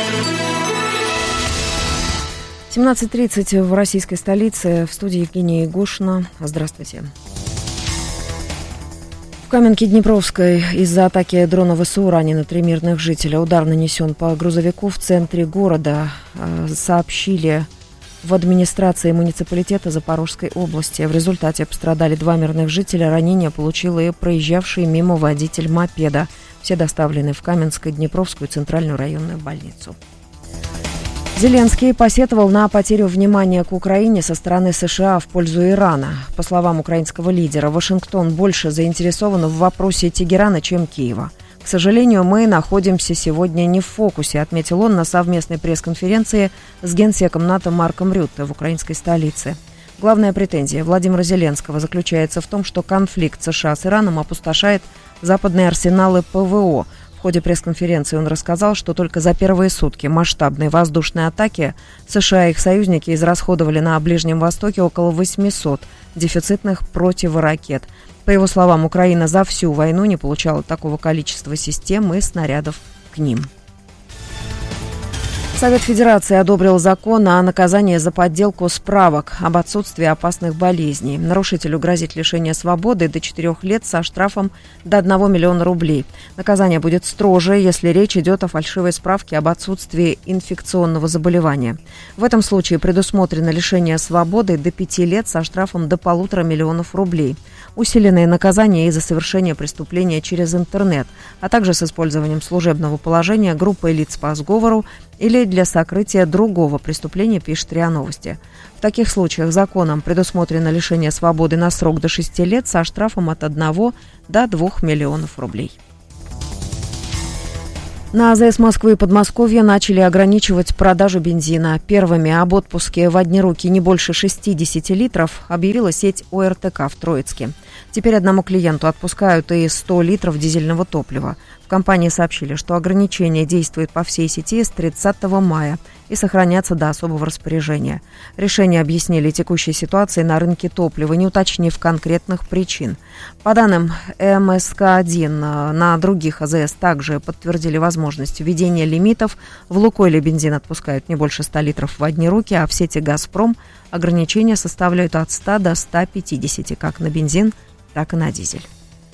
семнадцать тридцать в российской столице. В студии Евгения Егошина. Здравствуйте. В Каменке-Днепровской из-за атаки дрона ВСУ ранены три мирных жителя. Удар нанесен по грузовику в центре города, сообщили в администрации муниципалитета Запорожской области. В результате пострадали два мирных жителя. Ранения получил и проезжавший мимо водитель мопеда. Все доставлены в Каменско-Днепровскую центральную районную больницу. Зеленский посетовал на потерю внимания к Украине со стороны США в пользу Ирана. По словам украинского лидера, Вашингтон больше заинтересован в вопросе Тегерана, чем Киева. К сожалению, мы находимся сегодня не в фокусе, отметил он на совместной пресс-конференции с генсеком НАТО Марком Рютте в украинской столице. Главная претензия Владимира Зеленского заключается в том, что конфликт США с Ираном опустошает западные арсеналы ПВО. В ходе пресс-конференции он рассказал, что только за первые сутки масштабной воздушной атаки США и их союзники израсходовали на Ближнем Востоке около восемьсот дефицитных противоракет. По его словам, Украина за всю войну не получала такого количества систем и снарядов к ним. Совет Федерации одобрил закон о наказании за подделку справок об отсутствии опасных болезней. Нарушителю грозит лишение свободы до четырех лет со штрафом до одного миллиона рублей. Наказание будет строже, если речь идет о фальшивой справке об отсутствии инфекционного заболевания. В этом случае предусмотрено лишение свободы до пяти лет со штрафом до полутора миллионов рублей. Усиленные наказания из-за совершения преступления через интернет, а также с использованием служебного положения группой лиц по сговору или для сокрытия другого преступления, пишет РИА Новости. В таких случаях законом предусмотрено лишение свободы на срок до шести лет со штрафом от одного до двух миллионов рублей. На АЗС Москвы и Подмосковья начали ограничивать продажу бензина. Первыми об отпуске в одни руки не больше шестьдесят литров объявила сеть ОРТК в Троицке. Теперь одному клиенту отпускают и сто литров дизельного топлива. В компании сообщили, что ограничение действует по всей сети с тридцатого мая и сохранятся до особого распоряжения. Решение объяснили текущей ситуацией на рынке топлива, не уточнив конкретных причин. По данным эм эс ка один, на других АЗС также подтвердили возможность введения лимитов. В «Лукойле» бензин отпускают не больше ста литров в одни руки, а в сети «Газпром» ограничения составляют от ста до ста пятидесяти, как на бензин, так и на дизель.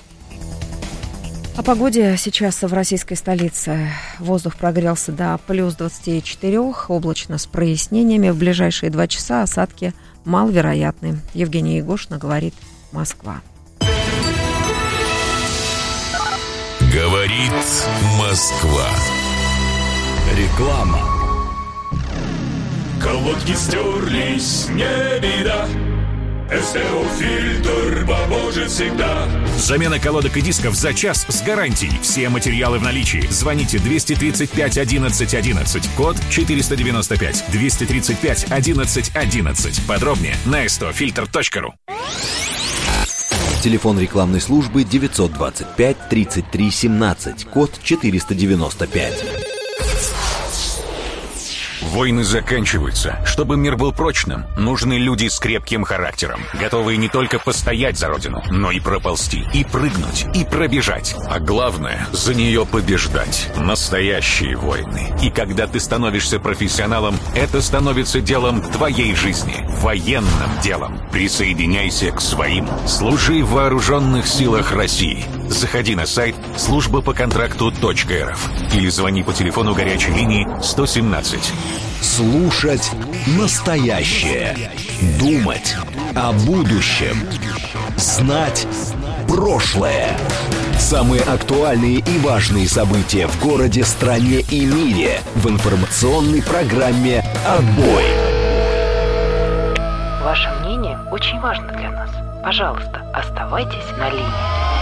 О погоде сейчас в российской столице. Воздух прогрелся до плюс двадцати четырёх, облачно с прояснениями. В ближайшие два часа осадки маловероятны. Евгения Егошина говорит «Москва». Говорит Москва. Реклама. Колодки стерлись, не беда. СТО-фильтр поможет всегда. Замена колодок и дисков за час с гарантией. Все материалы в наличии. Звоните двести тридцать пять одиннадцать одиннадцать, код четыреста девяносто пять. двести тридцать пять одиннадцать одиннадцать. Подробнее на эс тэ о фильтр точка ру. Телефон рекламной службы девятьсот двадцать пять тридцать три семнадцать, код четыреста девяносто пять. Войны заканчиваются. Чтобы мир был прочным, нужны люди с крепким характером, готовые не только постоять за родину, но и проползти, и прыгнуть, и пробежать. А главное, за нее побеждать. Настоящие войны. И когда ты становишься профессионалом, это становится делом твоей жизни, военным делом. Присоединяйся к своим. Служи в вооруженных силах России. Заходи на сайт служба по контракту точка эр эф или звони по телефону горячей линии сто семнадцать. Слушать настоящее. Думать о будущем. Знать прошлое. Самые актуальные и важные события в городе, стране и мире в информационной программе «Отбой». Ваше мнение очень важно для нас. Пожалуйста, оставайтесь на линии.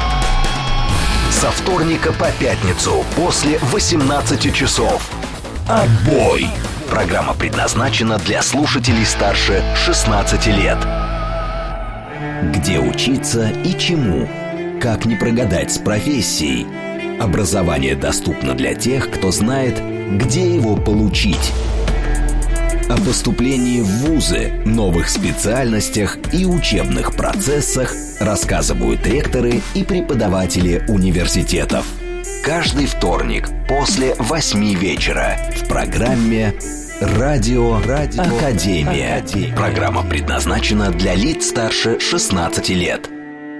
Со вторника по пятницу после восемнадцати часов. «Отбой». Программа предназначена для слушателей старше шестнадцати лет. Где учиться и чему? Как не прогадать с профессией? Образование доступно для тех, кто знает, где его получить. О поступлении в вузы, новых специальностях и учебных процессах рассказывают ректоры и преподаватели университетов. Каждый вторник после восьми вечера в программе «Радио, Радио Академия». Академия. Программа предназначена для лиц старше шестнадцати лет.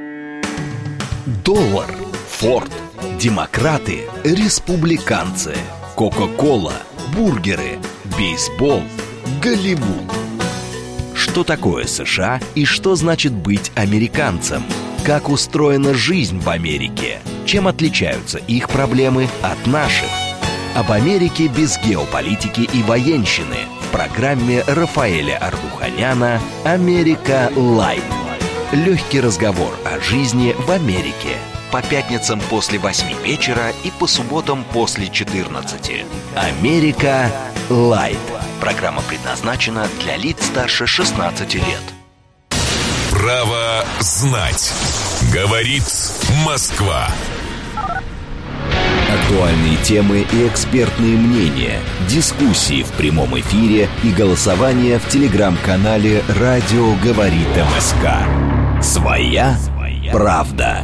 Доллар, Форд, демократы, республиканцы, Кока-кола, бургеры, бейсбол, Голливуд. Что такое США и что значит быть американцем? Как устроена жизнь в Америке? Чем отличаются их проблемы от наших? об Америке без геополитики и военщины в программе Рафаэля Ардуханяна «Америка Лайт». Легкий разговор о жизни в Америке. По пятницам после восьми вечера и по субботам после четырнадцати. «Америка Лайт». Программа предназначена для лиц старше шестнадцати лет. Право знать. Говорит Москва. Актуальные темы и экспертные мнения, дискуссии в прямом эфире и голосование в телеграм-канале «Радио говорит МСК». Своя правда.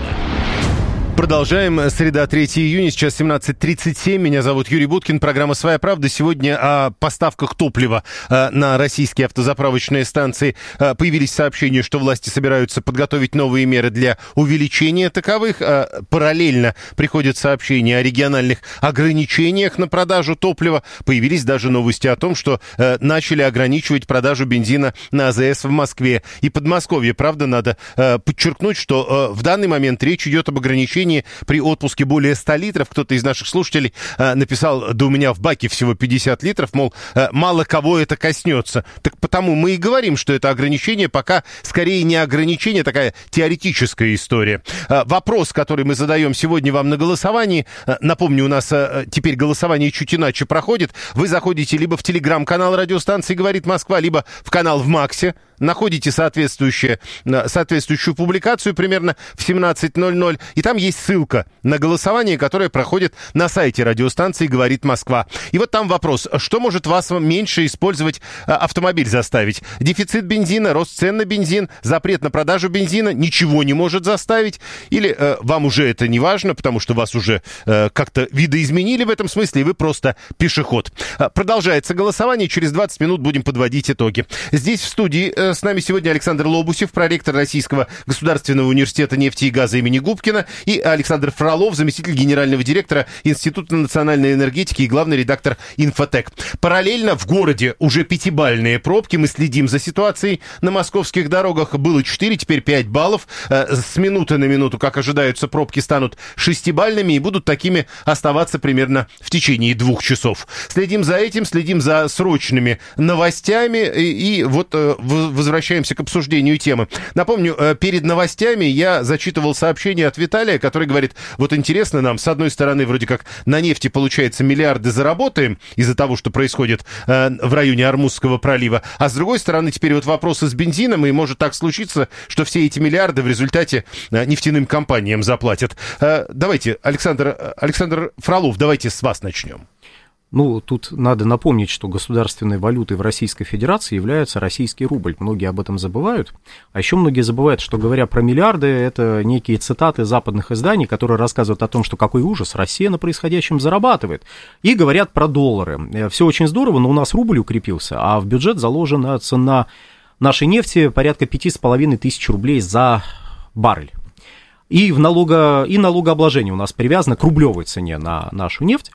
Продолжаем. Среда, третьего июня, сейчас семнадцать тридцать семь. Меня зовут Юрий Буткин. Программа «Своя правда». Сегодня о поставках топлива на российские автозаправочные станции. Появились сообщения, что власти собираются подготовить новые меры для увеличения таковых. Параллельно приходят сообщения о региональных ограничениях на продажу топлива. Появились даже новости о том, что начали ограничивать продажу бензина на АЗС в Москве и Подмосковье. Правда, надо подчеркнуть, что в данный момент речь идет об ограничении при отпуске более ста литров. Кто-то из наших слушателей э, написал, да у меня в баке всего пятьдесят литров, мол, э, мало кого это коснется. Так потому мы и говорим, что это ограничение пока скорее не ограничение, такая теоретическая история. Э, вопрос, который мы задаем сегодня вам на голосовании, э, напомню, у нас э, теперь голосование чуть иначе проходит. Вы заходите либо в телеграм-канал радиостанции «Говорит Москва», либо в канал в Максе, находите соответствующую, соответствующую публикацию примерно в семнадцать ноль ноль, и там есть ссылка на голосование, которое проходит на сайте радиостанции «Говорит Москва». И вот там вопрос, что может вас меньше использовать автомобиль заставить? Дефицит бензина, рост цен на бензин, запрет на продажу бензина ничего не может заставить? Или э, вам уже это не важно, потому что вас уже э, как-то видоизменили в этом смысле, и вы просто пешеход? Продолжается голосование, через двадцать минут будем подводить итоги. Здесь в студии э, с нами сегодня Александр Лобусев, проректор Российского государственного университета нефти и газа имени Губкина, и Александр Фролов, заместитель генерального директора Института национальной энергетики и главный редактор «Инфотек». Параллельно в городе уже пятибалльные пробки. Мы следим за ситуацией на московских дорогах. Было четыре, теперь пять баллов. С минуты на минуту, как ожидаются, пробки станут шестибалльными и будут такими оставаться примерно в течение двух часов. Следим за этим, следим за срочными новостями и, и вот возвращаемся к обсуждению темы. Напомню, перед новостями я зачитывал сообщение от Виталия, который говорит, вот интересно нам, с одной стороны, вроде как на нефти, получается, миллиарды заработаем из-за того, что происходит э, в районе Ормузского пролива, а с другой стороны, теперь вот вопросы с бензином, и может так случиться, что все эти миллиарды в результате э, нефтяным компаниям заплатят. Э, давайте, Александр, Александр Фролов, давайте с вас начнем. Ну, тут надо напомнить, что государственной валютой в Российской Федерации является российский рубль. Многие об этом забывают. А еще многие забывают, что, говоря про миллиарды, это некие цитаты западных изданий, которые рассказывают о том, что какой ужас, Россия на происходящем зарабатывает. И говорят про доллары. Все очень здорово, но у нас рубль укрепился, а в бюджет заложена цена нашей нефти порядка пяти с половиной тысяч рублей за баррель. И, в налого... и налогообложение у нас привязано к рублевой цене на нашу нефть.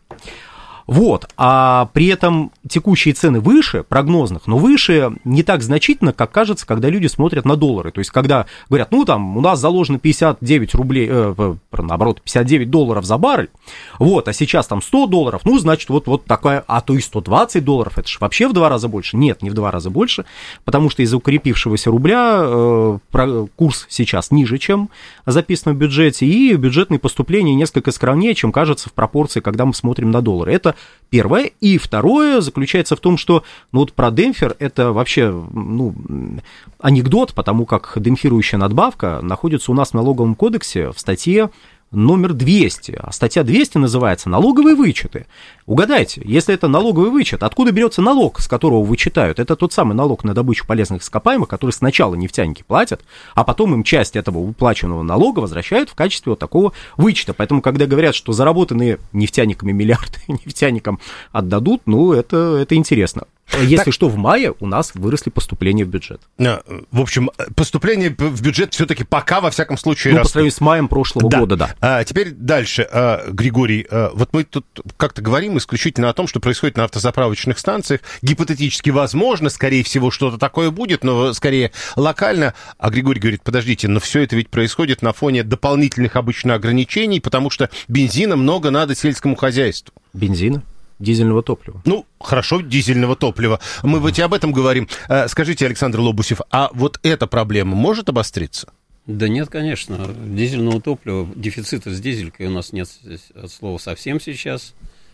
Вот, а при этом текущие цены выше, прогнозных, но выше не так значительно, как кажется, когда люди смотрят на доллары. То есть, когда говорят, ну, там, у нас заложено пятьдесят девять рублей, э, наоборот, пятьдесят девять долларов за баррель, вот, а сейчас там сто долларов, ну, значит, вот, вот такая, а то и сто двадцать долларов, это же вообще в два раза больше. Нет, не в два раза больше, потому что из-за укрепившегося рубля э, курс сейчас ниже, чем записано в бюджете, и бюджетные поступления несколько скромнее, чем кажется в пропорции, когда мы смотрим на доллары. Это первое. И второе заключается в том, что ну, вот про демпфер это вообще ну, анекдот, потому как демпфирующая надбавка находится у нас в налоговом кодексе в статье номер двести, а статья двести называется «Налоговые вычеты». Угадайте, если это налоговый вычет, откуда берется налог, с которого вычитают? Это тот самый налог на добычу полезных ископаемых, который сначала нефтяники платят, а потом им часть этого выплаченного налога возвращают в качестве вот такого вычета. Поэтому, когда говорят, что заработанные нефтяниками миллиарды нефтяникам отдадут, ну, это, это интересно. Если так, что, в мае у нас выросли поступления в бюджет. В общем, поступления в бюджет все-таки пока, во всяком случае, ну, растут. По сравнению с маем прошлого да. года, да. А, теперь дальше, а, Григорий. А, вот мы тут как-то говорим исключительно о том, что происходит на автозаправочных станциях. Гипотетически возможно, скорее всего, что-то такое будет, но скорее локально. А Григорий говорит, подождите, но все это ведь происходит на фоне дополнительных обычно ограничений, потому что бензина много надо сельскому хозяйству. Бензина? Дизельного топлива. Ну, хорошо, дизельного топлива. Мы ведь об этом говорим. Скажите, Александр Лобусев, а вот эта проблема может обостриться? Да нет, конечно. Дизельного топлива, дефицита с дизелькой у нас нет от слова совсем сейчас.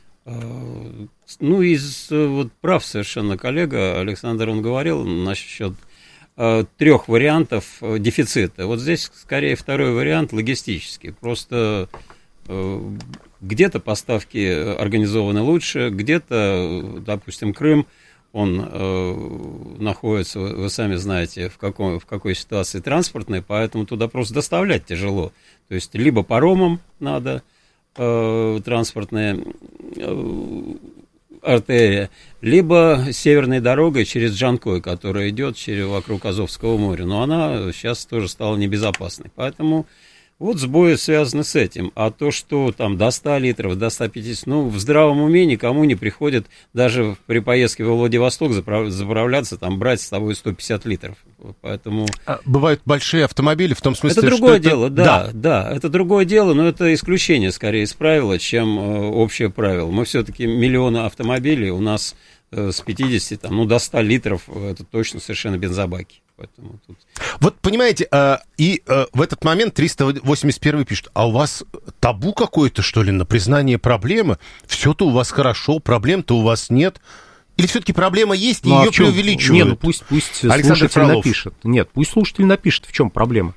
Ну, из вот прав совершенно коллега Александр, он говорил насчет трех вариантов дефицита. Вот здесь, скорее, второй вариант логистический. Просто где-то поставки организованы лучше, где-то, допустим, Крым, он э, находится, вы сами знаете, в, каком, в какой ситуации транспортной, поэтому туда просто доставлять тяжело. То есть либо паромом надо э, транспортная э, артерия, либо северной дорогой через Джанкой, которая идет через, вокруг Азовского моря. Но она сейчас тоже стала небезопасной. Поэтому вот сбои связаны с этим. А то, что там до ста литров, до ста пятидесяти, ну, в здравом уме никому не приходит даже при поездке во Владивосток заправ... заправляться, там, брать с собой сто пятьдесят литров. Поэтому... А бывают большие автомобили, в том смысле, это другое что дело, это... да, да, да, это другое дело, но это исключение, скорее, из правила, чем э, общее правило. Мы все-таки миллионы автомобилей, у нас э, с пятидесяти, там, ну, до ста литров, это точно совершенно бензобаки. Поэтому тут... Вот, понимаете, э, и э, в этот момент триста восемьдесят первый пишет, а у вас табу какое-то, что ли, на признание проблемы? Все-то у вас хорошо, проблем-то у вас нет. Или все-таки проблема есть, и ну, ее а преувеличивают? Нет, ну пусть, пусть слушатель Фролов. напишет. Нет, пусть слушатель напишет, в чем проблема.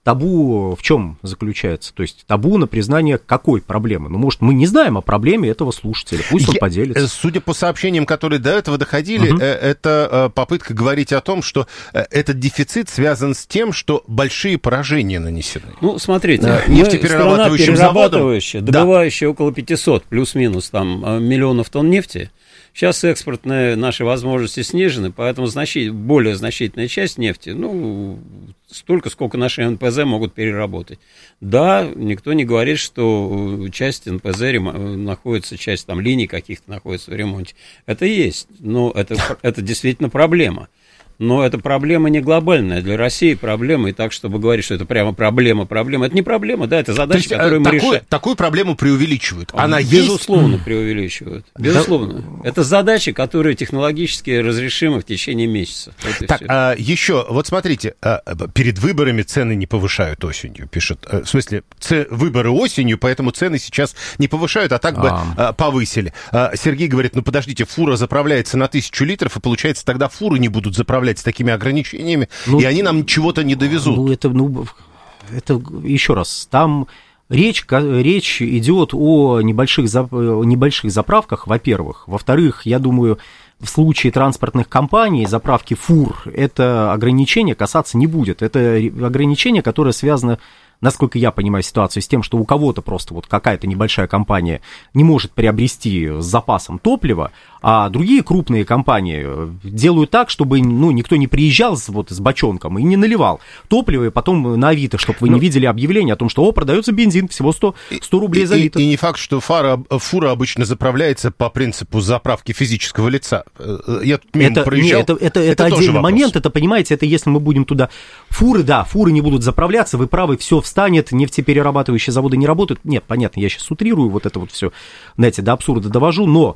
Табу в чем заключается? То есть табу на признание какой проблемы? Ну, может, мы не знаем о проблеме этого слушателя. Пусть он Я, поделится. Судя по сообщениям, которые до этого доходили, угу. это попытка говорить о том, что этот дефицит связан с тем, что большие поражения нанесены. Ну, смотрите, да, нефтеперерабатывающим заводом, добывающая да. около пятисот плюс-минус там миллионов тонн нефти. Сейчас экспортные наши возможности снижены, поэтому значит, более значительная часть нефти, ну, столько, сколько наши эн пэ зэ могут переработать. Да, никто не говорит, что часть эн пэ зэ находится, часть там линий каких-то находится в ремонте. Это есть, но это, это действительно проблема. Но эта проблема не глобальная. Для России проблема, и так, чтобы говорить, что это прямо проблема, проблема. Это не проблема, да, это задача, есть, которую мы решаем. Такую проблему преувеличивают. Она Безусловно, есть? преувеличивают. Безусловно. Да. Это задачи, которые технологически разрешимы в течение месяца. Вот так, а, еще, вот смотрите, а, перед выборами цены не повышают осенью, пишет. В смысле, ц... выборы осенью, поэтому цены сейчас не повышают, а так бы а. А, повысили. А, Сергей говорит, ну подождите, фура заправляется на тысячу литров, и получается, тогда фуры не будут заправлять с такими ограничениями, ну, и они нам чего-то не довезут. Ну, это, ну, это еще раз, там речь, речь идет о небольших, небольших заправках, во-первых. Во-вторых, я думаю, в случае транспортных компаний, заправки фур, это ограничение касаться не будет. Это ограничение, которое связано, насколько я понимаю ситуацию, с тем, что у кого-то просто вот какая-то небольшая компания не может приобрести с запасом топлива, а другие крупные компании делают так, чтобы ну, никто не приезжал с, вот, с бочонком и не наливал топливо, и потом на Авито, чтобы вы ну, не видели объявление о том, что о, продается бензин всего сто, сто рублей за литр. И, и не факт, что фара, фура обычно заправляется по принципу заправки физического лица. Я тут мимо это, проезжал. Не, это, это, это, это отдельный момент, это, понимаете, это если мы будем туда... Фуры, да, фуры не будут заправляться, вы правы, все встанет, нефтеперерабатывающие заводы не работают. Нет, понятно, я сейчас утрирую вот это вот все, знаете, до абсурда довожу, но...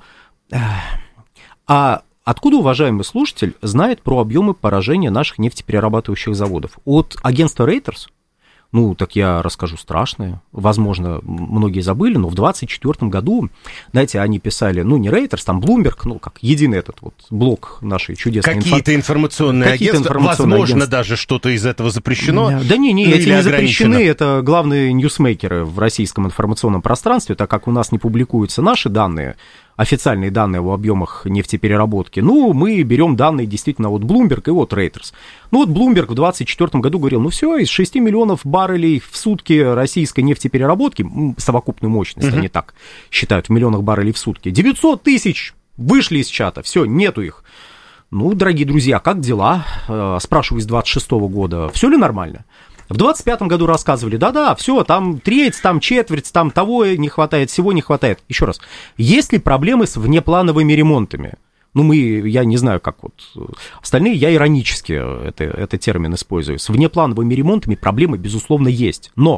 А откуда уважаемый слушатель знает про объемы поражения наших нефтеперерабатывающих заводов? От агентства Reuters? Ну, так я расскажу страшное. Возможно, многие забыли, но в двадцать четвёртом году, знаете, они писали, ну, не Reuters, там Bloomberg, ну, как единый этот вот блок нашей чудесной Какие-то инфо... информационные Какие-то агентства, информационные возможно, агентства. Даже что-то из этого запрещено. Да не, не, эти не запрещены, это главные ньюсмейкеры в российском информационном пространстве, так как у нас не публикуются наши данные, официальные данные о объемах нефтепереработки. Ну, мы берем данные действительно от Bloomberg и от Reuters. Ну, вот Bloomberg в двадцать четвёртом году говорил, ну все, из шести миллионов баррелей в сутки российской нефтепереработки, совокупную мощность, uh-huh. они так считают, в миллионах баррелей в сутки, девятьсот тысяч Вышли из чата, все, нету их. Ну, дорогие друзья, как дела? Спрашиваю из двадцать шестого года, все ли нормально? В двадцать пятом году рассказывали, да-да, все, там треть, там четверть, там того не хватает, всего не хватает. Еще раз, есть ли проблемы с внеплановыми ремонтами? Ну, мы, я не знаю, как вот остальные, я иронически это, этот термин использую. С внеплановыми ремонтами проблемы, безусловно, есть. Но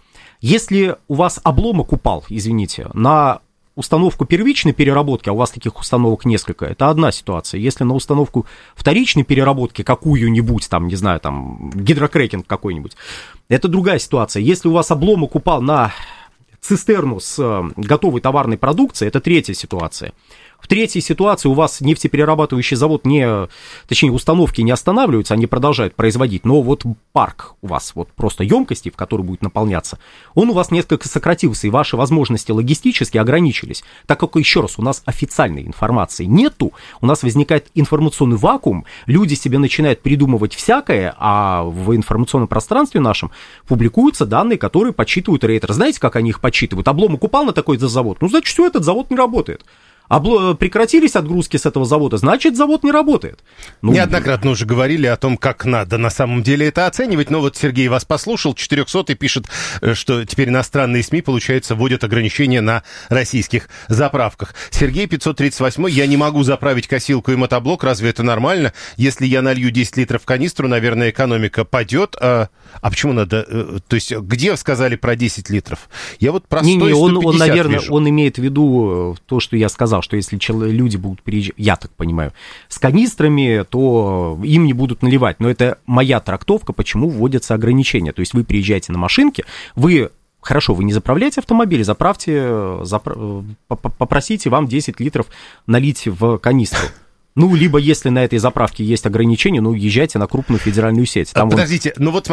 если у вас обломок упал, извините, на установку первичной переработки, а у вас таких установок несколько, это одна ситуация. Если на установку вторичной переработки какую-нибудь, там, не знаю, там, гидрокрекинг какой-нибудь, это другая ситуация. Если у вас обломок упал на цистерну с готовой товарной продукцией, это третья ситуация. В третьей ситуации у вас нефтеперерабатывающий завод, не, точнее, установки не останавливаются, они продолжают производить, но вот парк у вас, вот просто емкости, в который будет наполняться, он у вас несколько сократился, и ваши возможности логистически ограничились. Так как, еще раз, у нас официальной информации нету, у нас возникает информационный вакуум, люди себе начинают придумывать всякое, а в информационном пространстве нашем публикуются данные, которые подсчитывают рейтер. Знаете, как они их подсчитывают? Обломок упал на такой-то завод, ну, значит, все, этот завод не работает. Обло... Прекратились отгрузки с этого завода, значит, завод не работает. Ну... Неоднократно уже говорили о том, как надо на самом деле это оценивать, но вот Сергей вас послушал, четырехсотый пишет, что теперь иностранные СМИ, получается, вводят ограничения на российских заправках. Сергей пятьсот тридцать восемь, я не могу заправить косилку и мотоблок, разве это нормально? Если я налью десять литров в канистру, наверное, экономика падет. А, а почему надо? То есть, где сказали про десять литров? Я вот про сто, не, не, он, он, наверное, вижу. Он имеет в виду то, что я сказал, что если люди будут приезжать, я так понимаю, с канистрами, то им не будут наливать. Но это моя трактовка, почему вводятся ограничения. То есть вы приезжаете на машинке, вы, хорошо, вы не заправляете автомобиль, заправьте, запра... попросите вам десять литров налить в канистру. Ну, либо если на этой заправке есть ограничения, ну, езжайте на крупную федеральную сеть. Там Подождите, вон... ну вот